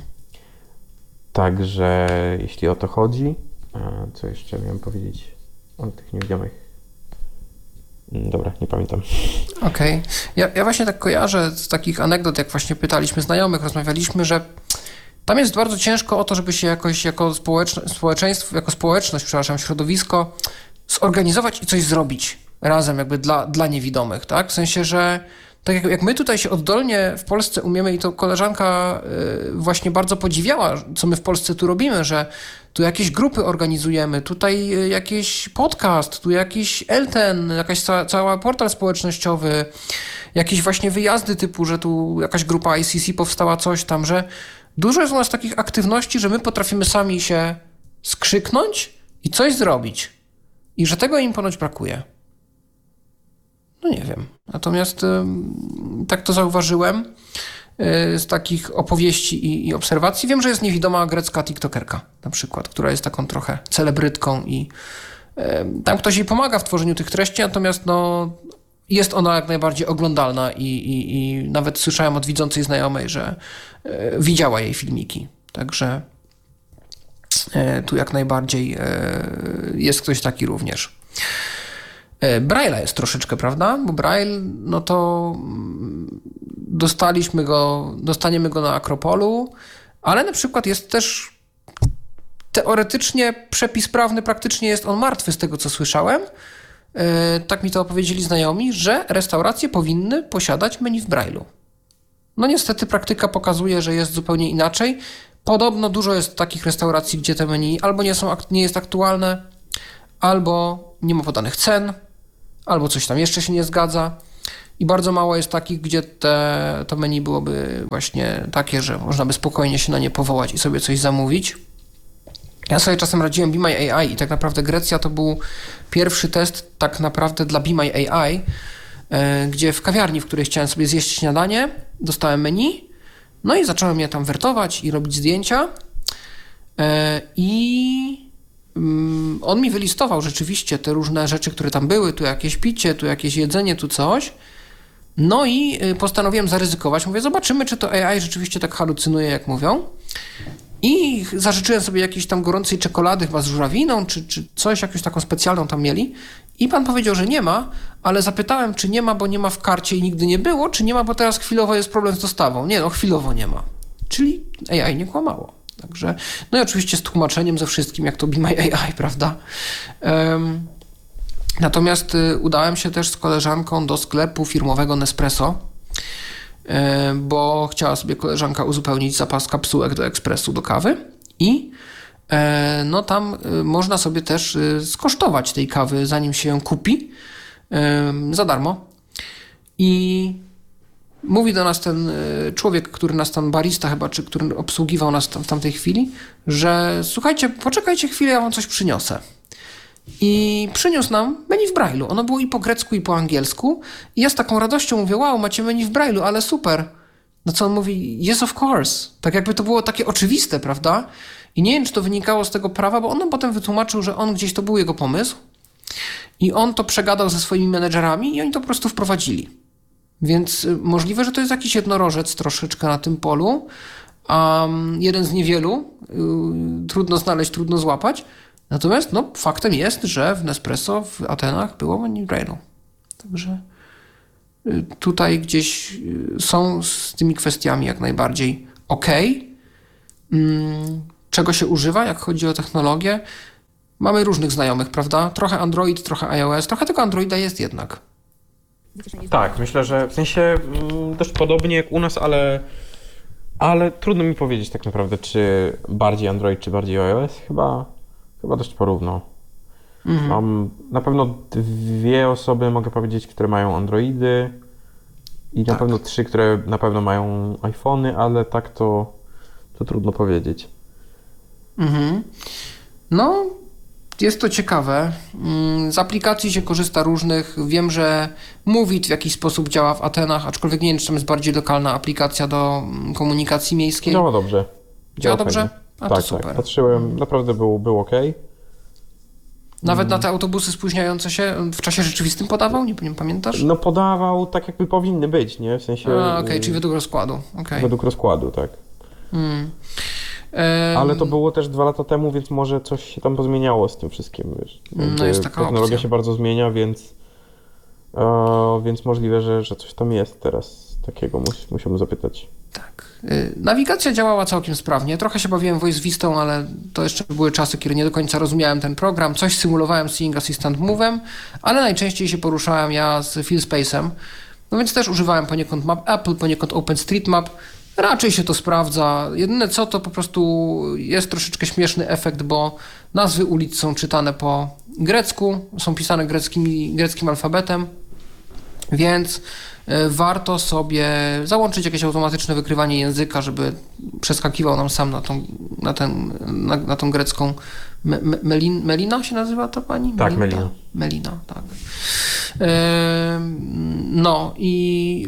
Także jeśli o to chodzi, a co jeszcze miałem powiedzieć o tych niewidomych? Mm, Dobra, nie pamiętam. Okej. Ja, ja właśnie tak kojarzę z takich anegdot, jak właśnie pytaliśmy znajomych, rozmawialiśmy, że tam jest bardzo ciężko o to, żeby się jakoś jako społeczne, społeczeństwo, jako społeczność, przepraszam, środowisko zorganizować i coś zrobić razem jakby dla, dla niewidomych, tak? W sensie, że tak jak, jak my tutaj się oddolnie w Polsce umiemy i to koleżanka y, właśnie bardzo podziwiała, co my w Polsce tu robimy, że tu jakieś grupy organizujemy, tutaj y, jakiś podcast, tu jakiś Elten, jakaś ca, cała portal społecznościowy, jakieś właśnie wyjazdy typu, że tu jakaś grupa I C C powstała, coś tam, że dużo jest u nas takich aktywności, że my potrafimy sami się skrzyknąć i coś zrobić. I że tego im ponoć brakuje. No nie wiem. Natomiast ym, tak to zauważyłem y, z takich opowieści i, i obserwacji. Wiem, że jest niewidoma grecka tiktokerka na przykład, która jest taką trochę celebrytką i y, tam ktoś jej pomaga w tworzeniu tych treści, natomiast no, jest ona jak najbardziej oglądalna i, i, i nawet słyszałem od widzącej znajomej, że y, widziała jej filmiki. Także y, tu jak najbardziej y, jest ktoś taki również. Braille'a jest troszeczkę, prawda? Bo Braille, no to dostaliśmy go, dostaniemy go na Akropolu, ale na przykład jest też teoretycznie przepis prawny, praktycznie jest on martwy z tego, co słyszałem. Tak mi to opowiedzieli znajomi, że restauracje powinny posiadać menu w Braille'u. No niestety praktyka pokazuje, że jest zupełnie inaczej. Podobno dużo jest takich restauracji, gdzie te menu albo nie są, nie jest aktualne, albo nie ma podanych cen, albo coś tam jeszcze się nie zgadza. I bardzo mało jest takich, gdzie te, to menu byłoby właśnie takie, że można by spokojnie się na nie powołać i sobie coś zamówić. Ja sobie czasem radziłem Be My A I i tak naprawdę Grecja to był pierwszy test tak naprawdę dla Be My A I, gdzie w kawiarni, w której chciałem sobie zjeść śniadanie, dostałem menu, no i zacząłem je tam wertować i robić zdjęcia i on mi wylistował rzeczywiście te różne rzeczy, które tam były, tu jakieś picie, tu jakieś jedzenie, tu coś. No i postanowiłem zaryzykować. Mówię, zobaczymy, czy to A I rzeczywiście tak halucynuje, jak mówią. I zażyczyłem sobie jakiejś tam gorącej czekolady chyba z żurawiną, czy, czy coś, jakąś taką specjalną tam mieli. I pan powiedział, że nie ma, ale zapytałem, czy nie ma, bo nie ma w karcie i nigdy nie było, czy nie ma, bo teraz chwilowo jest problem z dostawą. Nie, no chwilowo nie ma. Czyli A I nie kłamało. Także, no i oczywiście z tłumaczeniem ze wszystkim, jak to Be My A I, prawda? Um, natomiast y, udałem się też z koleżanką do sklepu firmowego Nespresso, y, bo chciała sobie koleżanka uzupełnić zapas kapsułek do ekspresu, do kawy i y, no tam y, można sobie też y, skosztować tej kawy, zanim się ją kupi, y, za darmo. I mówi do nas ten człowiek, który nas tam, barista chyba, czy który obsługiwał nas tam w tamtej chwili, że słuchajcie, poczekajcie chwilę, ja wam coś przyniosę. I przyniósł nam menu w Braille'u. Ono było i po grecku, i po angielsku. I ja z taką radością mówię, wow, macie menu w Braille'u, ale super. No co on mówi? Yes, of course. Tak jakby to było takie oczywiste, prawda? I nie wiem, czy to wynikało z tego prawa, bo on nam potem wytłumaczył, że on gdzieś to był jego pomysł i on to przegadał ze swoimi menedżerami i oni to po prostu wprowadzili. Więc możliwe, że to jest jakiś jednorożec troszeczkę na tym polu, um, jeden z niewielu, yy, trudno znaleźć, trudno złapać. Natomiast no, faktem jest, że w Nespresso w Atenach było menu Braille'u. Także yy, tutaj gdzieś yy, są z tymi kwestiami jak najbardziej okej. Yy, czego się używa, jak chodzi o technologię? Mamy różnych znajomych, prawda? Trochę Android, trochę iOS, trochę tego Androida jest jednak. Tak, myślę, że w sensie mm, dość podobnie jak u nas, ale, ale trudno mi powiedzieć tak naprawdę, czy bardziej Android, czy bardziej iOS. Chyba, chyba dość porówno. Mhm. Mam na pewno dwie osoby, mogę powiedzieć, które mają Androidy i na tak. pewno trzy, które na pewno mają iPhony, ale tak to, to trudno powiedzieć. Mhm. No, jest to ciekawe. Z aplikacji się korzysta różnych. Wiem, że Movit w jakiś sposób działa w Atenach, aczkolwiek nie wiem, czy tam jest bardziej lokalna aplikacja do komunikacji miejskiej. Działa dobrze. Działa, działa dobrze? A tak, to super. Tak, patrzyłem, naprawdę był, był ok. Nawet na te autobusy spóźniające się w czasie rzeczywistym podawał? Nie, nie pamiętasz? No podawał tak, jakby powinny być, nie? W sensie... A, okej, okay, czyli według rozkładu. Okay. Według rozkładu, tak. Hmm. Ale to było też dwa lata temu, więc może coś się tam pozmieniało z tym wszystkim, wiesz. No jest taka technologia opcja. się bardzo zmienia, więc, e, więc możliwe, że, że coś tam jest teraz takiego, mus, musimy zapytać. Tak. Nawigacja działała całkiem sprawnie. Trochę się bawiłem Voice Vistą, ale to jeszcze były czasy, kiedy nie do końca rozumiałem ten program. Coś symulowałem z Seeing Assistant Move'em, ale najczęściej się poruszałem ja z Fillspace'em. No więc też używałem poniekąd map Apple, poniekąd OpenStreetMap. Raczej się to sprawdza. Jedyne co, to po prostu jest troszeczkę śmieszny efekt, bo nazwy ulic są czytane po grecku, są pisane greckim, greckim alfabetem, więc warto sobie załączyć jakieś automatyczne wykrywanie języka, żeby przeskakiwał nam sam na tą, na ten, na, na tą grecką me, me, Melin, Melina się nazywa ta pani? Tak, Melina. Melina, Melina tak. E, no i,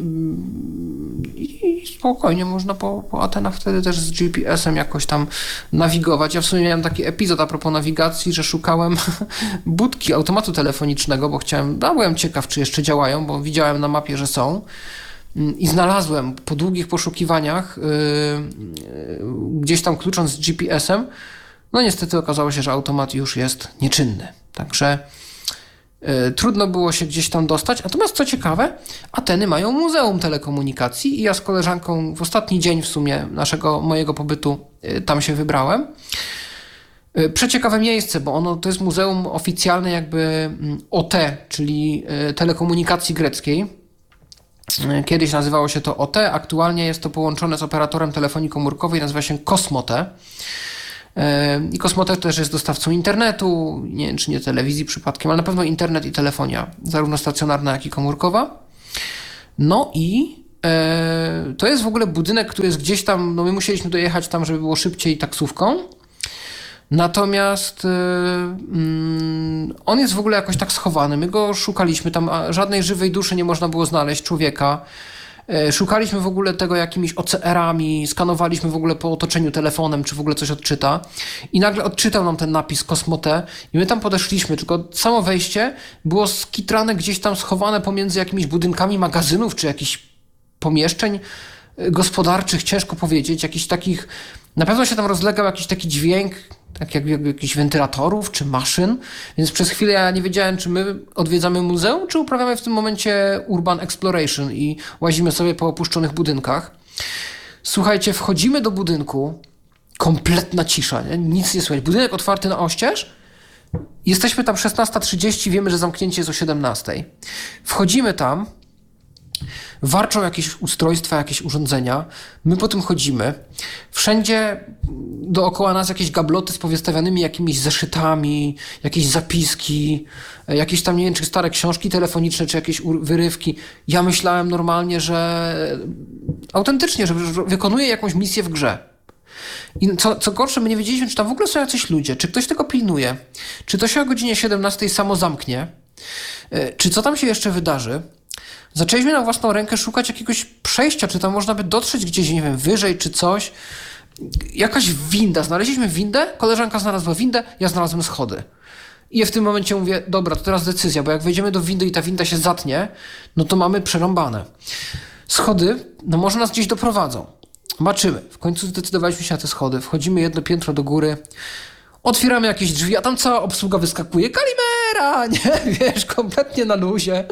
i spokojnie można po, po Atenach wtedy też z G P S-em jakoś tam nawigować. Ja w sumie miałem taki epizod a propos nawigacji, że szukałem budki automatu telefonicznego, bo chciałem, no, byłem ciekaw, czy jeszcze działają, bo widziałem na mapie, że są. I znalazłem po długich poszukiwaniach yy, gdzieś tam klucząc z G P S-em. No niestety okazało się, że automat już jest nieczynny. Także yy, trudno było się gdzieś tam dostać. Natomiast co ciekawe, Ateny mają Muzeum Telekomunikacji i ja z koleżanką w ostatni dzień w sumie naszego mojego pobytu yy, tam się wybrałem. Yy, przeciekawe miejsce, bo ono to jest muzeum oficjalne jakby O T, czyli yy, telekomunikacji greckiej. Kiedyś nazywało się to O T, aktualnie jest to połączone z operatorem telefonii komórkowej, nazywa się Kosmote. I Kosmote też jest dostawcą internetu, nie wiem czy nie telewizji przypadkiem, ale na pewno internet i telefonia, zarówno stacjonarna, jak i komórkowa. No i e, to jest w ogóle budynek, który jest gdzieś tam, no my musieliśmy dojechać tam, żeby było szybciej taksówką. Natomiast y, mm, on jest w ogóle jakoś tak schowany. My go szukaliśmy, tam żadnej żywej duszy nie można było znaleźć, człowieka. Y, szukaliśmy w ogóle tego jakimiś O C R-ami, skanowaliśmy w ogóle po otoczeniu telefonem, czy w ogóle coś odczyta. I nagle odczytał nam ten napis Kosmote i my tam podeszliśmy, tylko samo wejście było skitrane gdzieś tam schowane pomiędzy jakimiś budynkami magazynów, czy jakichś pomieszczeń gospodarczych, ciężko powiedzieć, jakichś takich, na pewno się tam rozlegał jakiś taki dźwięk, tak jak, jak jakichś wentylatorów czy maszyn, więc przez chwilę ja nie wiedziałem, czy my odwiedzamy muzeum, czy uprawiamy w tym momencie urban exploration i łazimy sobie po opuszczonych budynkach. Słuchajcie, wchodzimy do budynku, kompletna cisza, nie? Nic nie słychać. Budynek otwarty na oścież, jesteśmy tam szesnasta trzydzieści, wiemy, że zamknięcie jest o siedemnastej. Wchodzimy tam, warczą jakieś ustrojstwa, jakieś urządzenia. My po tym chodzimy. Wszędzie dookoła nas jakieś gabloty z powystawianymi jakimiś zeszytami, jakieś zapiski, jakieś tam, nie wiem, czy stare książki telefoniczne, czy jakieś wyrywki. Ja myślałem normalnie, że autentycznie, że wykonuję jakąś misję w grze. I co, co gorsze, my nie wiedzieliśmy, czy tam w ogóle są jacyś ludzie, czy ktoś tego pilnuje, czy to się o godzinie siedemnastej samo zamknie, czy co tam się jeszcze wydarzy. Zaczęliśmy na własną rękę szukać jakiegoś przejścia, czy tam można by dotrzeć gdzieś, nie wiem, wyżej czy coś. Jakaś winda. Znaleźliśmy windę, koleżanka znalazła windę, ja znalazłem schody. I ja w tym momencie mówię, dobra, to teraz decyzja, bo jak wejdziemy do windy i ta winda się zatnie, no to mamy przerąbane. Schody, no może nas gdzieś doprowadzą. Zobaczymy. W końcu zdecydowaliśmy się na te schody. Wchodzimy jedno piętro do góry, otwieramy jakieś drzwi, a tam cała obsługa wyskakuje. Kalimera! Nie, wiesz, kompletnie na luzie.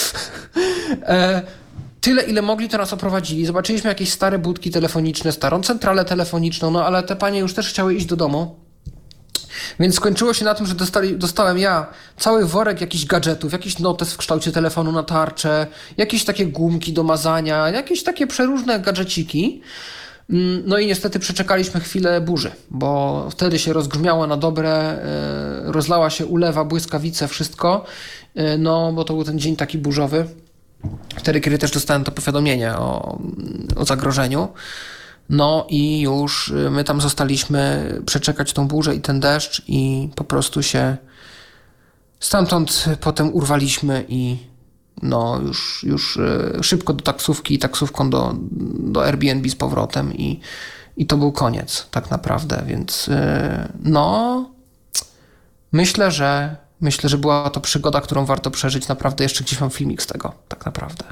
E, tyle, ile mogli, to nas oprowadzili. Zobaczyliśmy jakieś stare budki telefoniczne, starą centralę telefoniczną, no ale te panie już też chciały iść do domu. Więc skończyło się na tym, że dostali, dostałem ja cały worek jakichś gadżetów, jakiś notes w kształcie telefonu na tarczę, jakieś takie gumki do mazania, jakieś takie przeróżne gadżeciki. No i niestety przeczekaliśmy chwilę burzy, bo wtedy się rozgrzmiało na dobre, rozlała się ulewa, błyskawice, wszystko, no bo to był ten dzień taki burzowy, wtedy kiedy też dostałem to powiadomienie o, o zagrożeniu. No i już my tam zostaliśmy przeczekać tą burzę i ten deszcz i po prostu się stamtąd potem urwaliśmy i no już, już szybko do taksówki i taksówką do, do Airbnb z powrotem i, i to był koniec tak naprawdę, więc no myślę, że myślę, że była to przygoda, którą warto przeżyć. Naprawdę jeszcze gdzieś mam filmik z tego, tak naprawdę.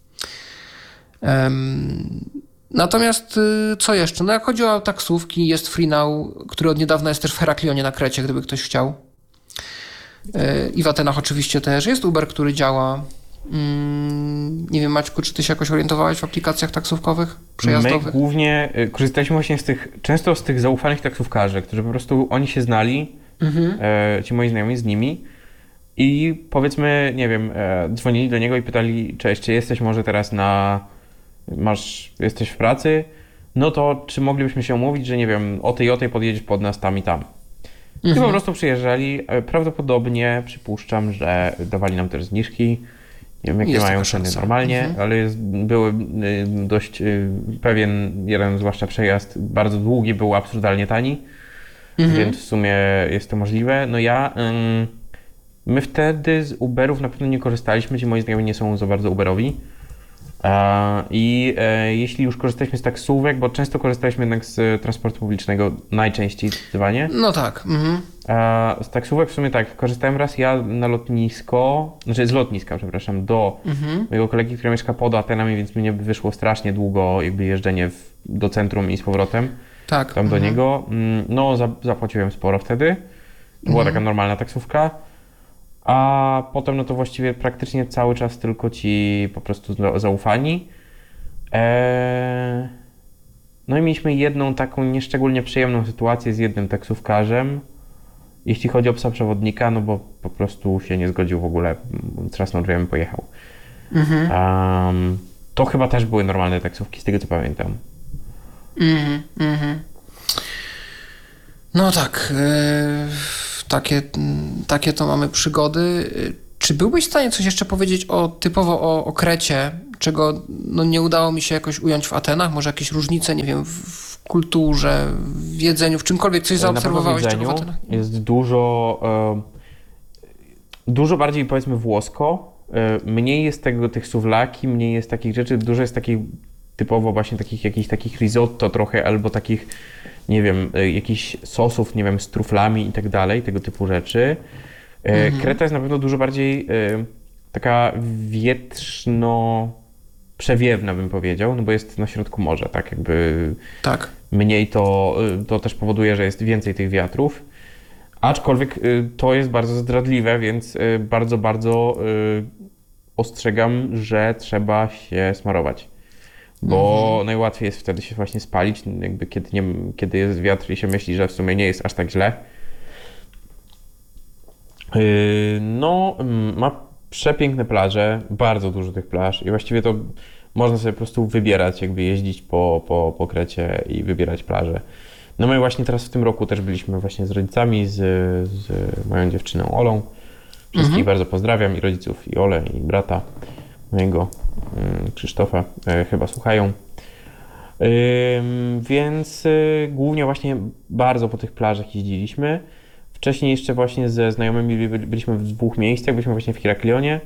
Um, Natomiast co jeszcze? No jak chodzi o taksówki, jest FreeNow, który od niedawna jest też w Heraklionie na Krecie, gdyby ktoś chciał. I w Atenach oczywiście też. Jest Uber, który działa. Nie wiem, Maćku, czy ty się jakoś orientowałeś w aplikacjach taksówkowych, przejazdowych? My głównie korzystaliśmy właśnie z tych, często z tych zaufanych taksówkarzy, którzy po prostu, oni się znali, mhm. ci moi znajomi z nimi i powiedzmy, nie wiem, dzwonili do niego i pytali, cześć, czy jesteś może teraz na... masz, jesteś w pracy, no to czy moglibyśmy się umówić, że nie wiem, o tej o tej podjedziesz pod nas tam i tam. Mhm. I po prostu przyjeżdżali. Prawdopodobnie przypuszczam, że dawali nam też zniżki. Nie wiem, jakie jest mają ceny normalnie, mhm. ale jest, były dość pewien, jeden zwłaszcza przejazd, bardzo długi, był absurdalnie tani, mhm. więc w sumie jest to możliwe. No ja, my wtedy z Uberów na pewno nie korzystaliśmy, ci moi znajomi nie są za bardzo Uberowi. I e, jeśli już korzystaliśmy z taksówek, bo często korzystaliśmy jednak z transportu publicznego, najczęściej zdecydowanie. No tak. Mhm. A z taksówek w sumie tak, korzystałem raz ja na lotnisko, znaczy z lotniska, przepraszam, do mhm. mojego kolegi, który mieszka pod Atenami, więc mnie wyszło strasznie długo jakby jeżdżenie w, do centrum i z powrotem. Tak. Tam mhm. do niego. No za, zapłaciłem sporo wtedy. To była mhm. taka normalna taksówka. A potem no to właściwie praktycznie cały czas tylko ci po prostu zaufani. Eee... No i mieliśmy jedną taką nieszczególnie przyjemną sytuację z jednym taksówkarzem, jeśli chodzi o psa przewodnika, no bo po prostu się nie zgodził w ogóle, trzasnął drzwiami, pojechał. Mhm. Um, to chyba też były normalne taksówki, z tego co pamiętam. Mhm, mhm. No tak, e, takie, takie to mamy przygody. Czy byłbyś w stanie coś jeszcze powiedzieć o typowo o, o Krecie, czego no, nie udało mi się jakoś ująć w Atenach? Może jakieś różnice, nie wiem, w, w kulturze, w jedzeniu, w czymkolwiek coś zaobserwowałeś? Na pewno w czego w jedzeniu Atenach? jest dużo, e, dużo bardziej powiedzmy włosko, e, mniej jest tego, tych suwlaki, mniej jest takich rzeczy, dużo jest takich typowo właśnie takich jakichś takich risotto trochę, albo takich, nie wiem, e, jakichś sosów, nie wiem, z truflami i tak dalej, tego typu rzeczy. E, Mhm. Kreta jest na pewno dużo bardziej e, taka wietrzno przewiewna, bym powiedział, no bo jest na środku morza, tak jakby Tak. mniej to, y, to też powoduje, że jest więcej tych wiatrów. Aczkolwiek y, to jest bardzo zdradliwe, więc y, bardzo, bardzo y, ostrzegam, że trzeba się smarować. Bo Mhm. najłatwiej jest wtedy się właśnie spalić, jakby kiedy, nie, kiedy jest wiatr i się myśli, że w sumie nie jest aż tak źle. Y, No, mm, ma przepiękne plaże, bardzo dużo tych plaż i właściwie to można sobie po prostu wybierać, jakby jeździć po, po, po Krecie i wybierać plaże. No my właśnie teraz w tym roku też byliśmy właśnie z rodzicami, z, z moją dziewczyną Olą. Wszystkich Mhm. bardzo pozdrawiam, i rodziców, i Olę, i brata mojego, mm, Krzysztofa, e, chyba słuchają. Ym, więc y, głównie właśnie bardzo po tych plażach jeździliśmy. Wcześniej jeszcze właśnie ze znajomymi byli- byliśmy w dwóch miejscach. Byliśmy właśnie w Heraklionie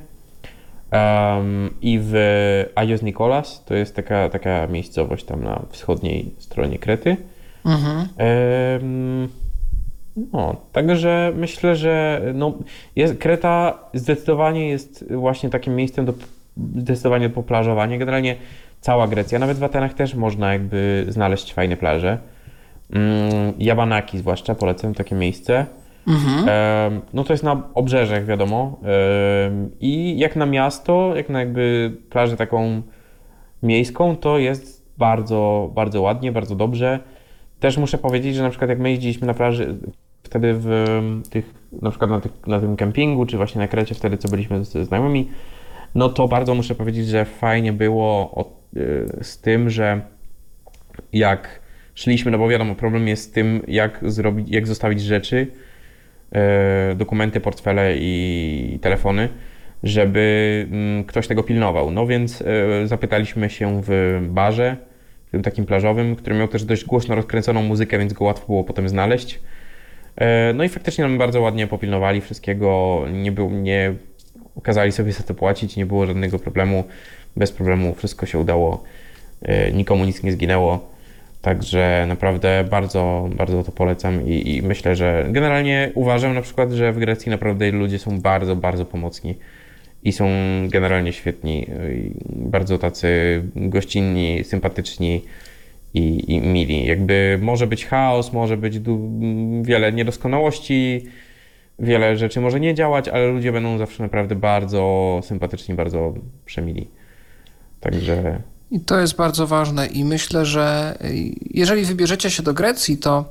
em, i w Agios Nikolas. To jest taka, taka miejscowość tam na wschodniej stronie Krety. Mhm. Em, no, także myślę, że no, jest, Kreta zdecydowanie jest właśnie takim miejscem do zdecydowanie po plażowanie. Generalnie cała Grecja, nawet w Atenach też można jakby znaleźć fajne plaże. Mm, Jabanaki zwłaszcza, polecam takie miejsce. Mhm. Em, No to jest na obrzeżach, wiadomo. Em, I jak na miasto, jak na jakby plażę taką miejską, to jest bardzo, bardzo ładnie, bardzo dobrze. Też muszę powiedzieć, że na przykład jak my jeździliśmy na plaży wtedy w em, tych, na przykład na, tych, na tym kempingu, czy właśnie na Krecie wtedy, co byliśmy ze znajomymi, no to bardzo muszę powiedzieć, że fajnie było o, y, z tym, że jak szliśmy, no bo wiadomo, problem jest z tym, jak zrobić, jak zostawić rzeczy, e, dokumenty, portfele i telefony, żeby mm, ktoś tego pilnował. No więc e, zapytaliśmy się w barze, tym takim plażowym, który miał też dość głośno rozkręconą muzykę, więc go łatwo było potem znaleźć. E, No i faktycznie nam bardzo ładnie popilnowali wszystkiego, nie, był, nie kazali sobie za to płacić, nie było żadnego problemu, bez problemu wszystko się udało, e, nikomu nic nie zginęło. Także naprawdę bardzo, bardzo to polecam i, i myślę, że generalnie uważam na przykład, że w Grecji naprawdę ludzie są bardzo, bardzo pomocni i są generalnie świetni, i bardzo tacy gościnni, sympatyczni i, i mili. Jakby może być chaos, może być du- wiele niedoskonałości, wiele rzeczy może nie działać, ale ludzie będą zawsze naprawdę bardzo sympatyczni, bardzo przemili. Także I to jest bardzo ważne i myślę, że jeżeli wybierzecie się do Grecji, to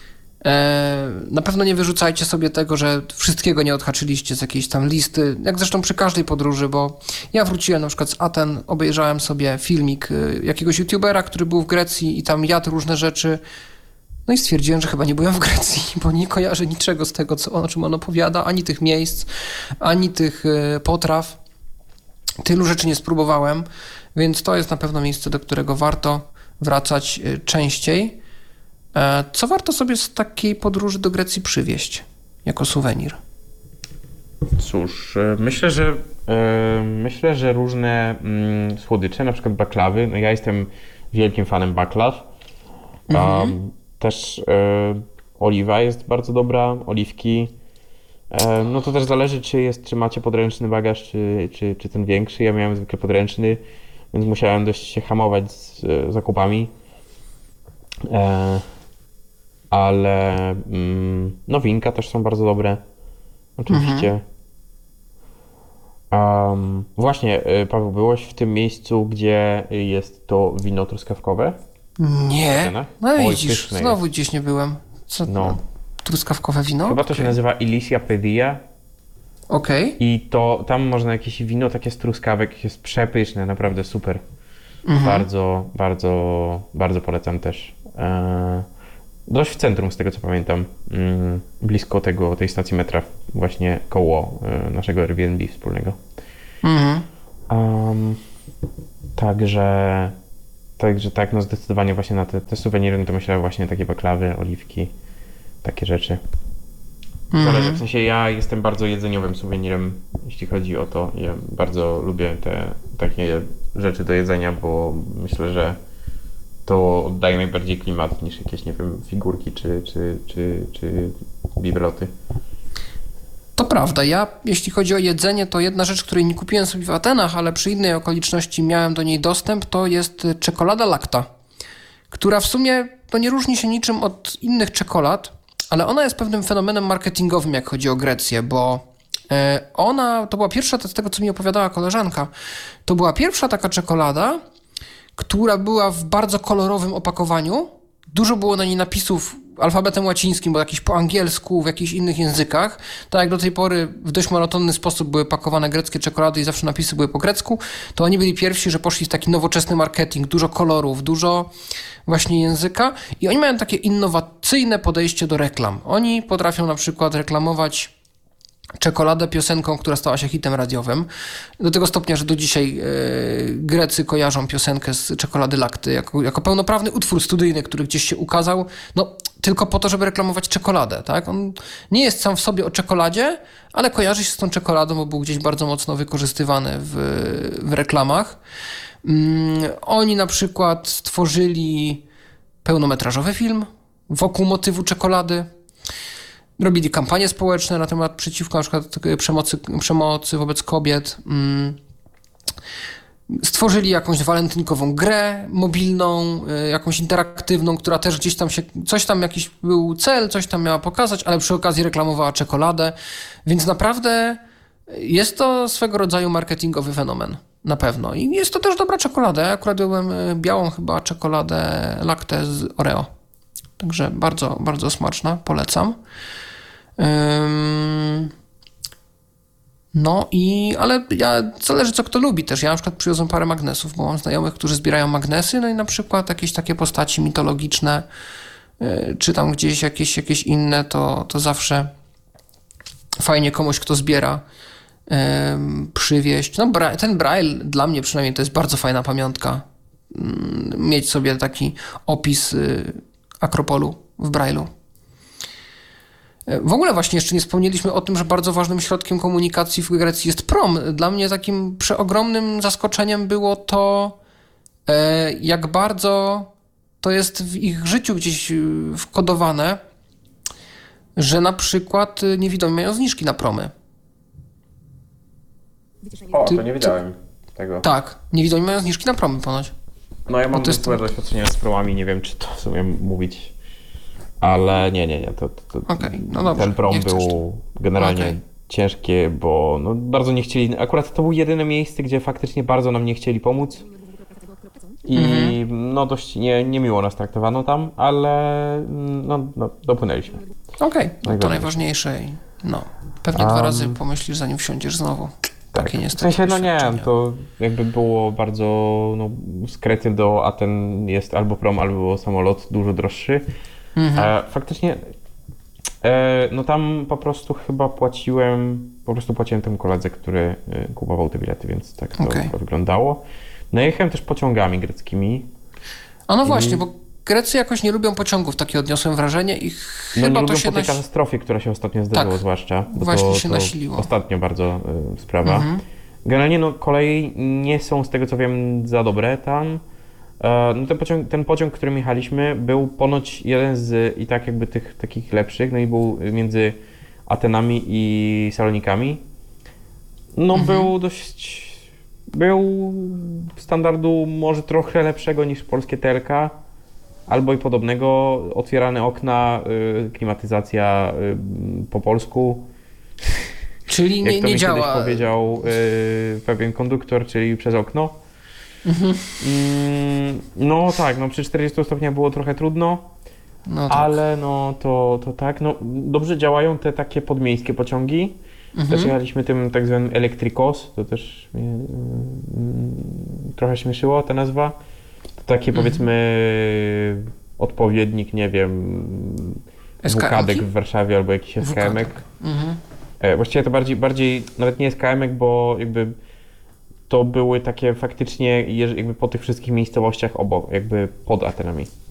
e, na pewno nie wyrzucajcie sobie tego, że wszystkiego nie odhaczyliście z jakiejś tam listy, jak zresztą przy każdej podróży, bo ja wróciłem na przykład z Aten, obejrzałem sobie filmik e, jakiegoś youtubera, który był w Grecji i tam jadł różne rzeczy. No i stwierdziłem, że chyba nie byłem w Grecji, bo nie kojarzę niczego z tego, co, o czym on opowiada, ani tych miejsc, ani tych e, potraw. Tylu rzeczy nie spróbowałem, więc to jest na pewno miejsce, do którego warto wracać y, częściej. E, Co warto sobie z takiej podróży do Grecji przywieźć jako suwenir? cóż, e, myślę, że e, myślę, że różne mm, słodycze, na przykład baklawy. No ja jestem wielkim fanem baklaw. Um, też e, oliwa jest bardzo dobra, oliwki. E, no to też zależy, czy jest, czy macie podręczny bagaż, czy, czy, czy ten większy. Ja miałem zwykle podręczny, więc musiałem dość się hamować z e, zakupami. E, ale mm, no winka też są bardzo dobre. Oczywiście. Um, właśnie, y, Paweł, byłeś w tym miejscu, gdzie jest to wino truskawkowe? Nie. Cenach? No Oj, widzisz, pyszne znowu jest. gdzieś nie byłem. Co? No. Truskawkowe wino? Chyba to się Okej. nazywa Ilicia Pedia Okej. i to tam można jakieś wino takie z truskawek, jest przepyszne, naprawdę super. Mhm. Bardzo, bardzo, bardzo polecam też. E, dość w centrum, z tego co pamiętam, mm, blisko tego, tej stacji metra, właśnie koło y, naszego Airbnb wspólnego. Mhm. Um, także, także tak, no zdecydowanie właśnie na te, te suweniry, no to myślę właśnie takie baklawy, oliwki, takie rzeczy. Zależy, w sensie ja jestem bardzo jedzeniowym suwenirem, jeśli chodzi o to. Ja bardzo lubię te takie rzeczy do jedzenia, bo myślę, że to oddaje najbardziej klimat niż jakieś, nie wiem, figurki czy, czy, czy, czy bibeloty. To prawda. Ja, jeśli chodzi o jedzenie, to jedna rzecz, której nie kupiłem sobie w Atenach, ale przy innej okoliczności miałem do niej dostęp, to jest czekolada Lacta, która w sumie to nie różni się niczym od innych czekolad, ale ona jest pewnym fenomenem marketingowym, jak chodzi o Grecję, bo ona, to była pierwsza, z tego co mi opowiadała koleżanka, to była pierwsza taka czekolada, która była w bardzo kolorowym opakowaniu. Dużo było na niej napisów alfabetem łacińskim, bo jakieś po angielsku, w jakichś innych językach. Tak jak do tej pory w dość monotonny sposób były pakowane greckie czekolady i zawsze napisy były po grecku, to oni byli pierwsi, że poszli w taki nowoczesny marketing, dużo kolorów, dużo właśnie języka i oni mają takie innowacyjne podejście do reklam. Oni potrafią na przykład reklamować czekoladę piosenką, która stała się hitem radiowym. Do tego stopnia, że do dzisiaj yy, Grecy kojarzą piosenkę z czekolady Lacty jako, jako pełnoprawny utwór studyjny, który gdzieś się ukazał, no tylko po to, żeby reklamować czekoladę, tak? On nie jest sam w sobie o czekoladzie, ale kojarzy się z tą czekoladą, bo był gdzieś bardzo mocno wykorzystywany w, w reklamach. Yy, oni na przykład stworzyli pełnometrażowy film wokół motywu czekolady. Robili kampanie społeczne na temat przeciwko na przykład przemocy, przemocy wobec kobiet. Stworzyli jakąś walentynkową grę mobilną, jakąś interaktywną, która też gdzieś tam się, coś tam jakiś był cel, coś tam miała pokazać, ale przy okazji reklamowała czekoladę. Więc naprawdę jest to swego rodzaju marketingowy fenomen. Na pewno. I jest to też dobra czekolada. Ja akurat jadłem białą chyba czekoladę Lactę z Oreo. Także bardzo, bardzo smaczna. Polecam. No i, ale ja, zależy co kto lubi też. Ja na przykład przywiozłem parę magnesów, bo mam znajomych, którzy zbierają magnesy, no i na przykład jakieś takie postaci mitologiczne, czy tam gdzieś jakieś, jakieś inne, to, to zawsze fajnie komuś, kto zbiera, przywieźć. No ten Braille dla mnie przynajmniej to jest bardzo fajna pamiątka. Mieć sobie taki opis Akropolu w Braille'u. W ogóle właśnie jeszcze nie wspomnieliśmy o tym, że bardzo ważnym środkiem komunikacji w Grecji jest prom. Dla mnie takim przeogromnym zaskoczeniem było to, jak bardzo to jest w ich życiu gdzieś wkodowane, że na przykład niewidomi mają zniżki na promy. O, to nie wiedziałem tego. Tak, niewidomi mają zniżki na promy ponoć. No ja mam to jest złe doświadczenia z promami, nie wiem czy to sobie mówić, ale nie, nie, nie, to, to, to okay, no dobrze, ten prom był generalnie okay. ciężkie, bo no, bardzo nie chcieli, akurat to było jedyne miejsce, gdzie faktycznie bardzo nam nie chcieli pomóc i mm-hmm. no dość nie, niemiło nas traktowano tam, ale no, no dopłynęliśmy. Okej, okay, no to najważniejsze i no, pewnie um, dwa razy pomyślisz zanim wsiądziesz znowu. Tak, w sensie no nie, to jakby było bardzo, no z Krety do Aten jest albo prom, albo samolot dużo droższy. Mhm. E, faktycznie, e, no tam po prostu chyba płaciłem, po prostu płaciłem temu koledze, który e, kupował te bilety, więc tak to okay. wyglądało. No jechałem też pociągami greckimi. A no właśnie, I... bo Grecy jakoś nie lubią pociągów, takie odniosłem wrażenie i chyba no nie to lubią się... po tej naś... katastrofie, która się ostatnio zdarzyła tak, zwłaszcza. Bo właśnie to, się to nasiliło. Ostatnio bardzo y, sprawa. Mhm. Generalnie no kolei nie są z tego co wiem za dobre tam. E, no ten pociąg, ten pociąg, którym jechaliśmy był ponoć jeden z i tak jakby tych takich lepszych, no i był między Atenami i Salonikami. No mhm. był dość... Był standardu może trochę lepszego niż polskie T L K. Albo i podobnego, otwierane okna, y, klimatyzacja y, po polsku. Czyli nie, Jak to nie mi działa. kiedyś powiedział y, pewien konduktor, czyli przez okno. Mhm. Mm, no tak, no przy czterdziestu stopniach było trochę trudno, no tak. ale no to, to tak. No, dobrze działają te takie podmiejskie pociągi. Mhm. Też jechaliśmy tym tak zwanym Elektrikos, to też mnie y, y, trochę śmieszyło ta nazwa. To takie powiedzmy od, odpowiednik, nie wiem, S K M-ki? WKDek w Warszawie albo jakiś S K M-ek. Mhm. E, właściwie to bardziej, bardziej nawet nie S K M-ek, bo jakby to były takie faktycznie jeż- jakby po tych wszystkich miejscowościach obok, jakby pod Atenami.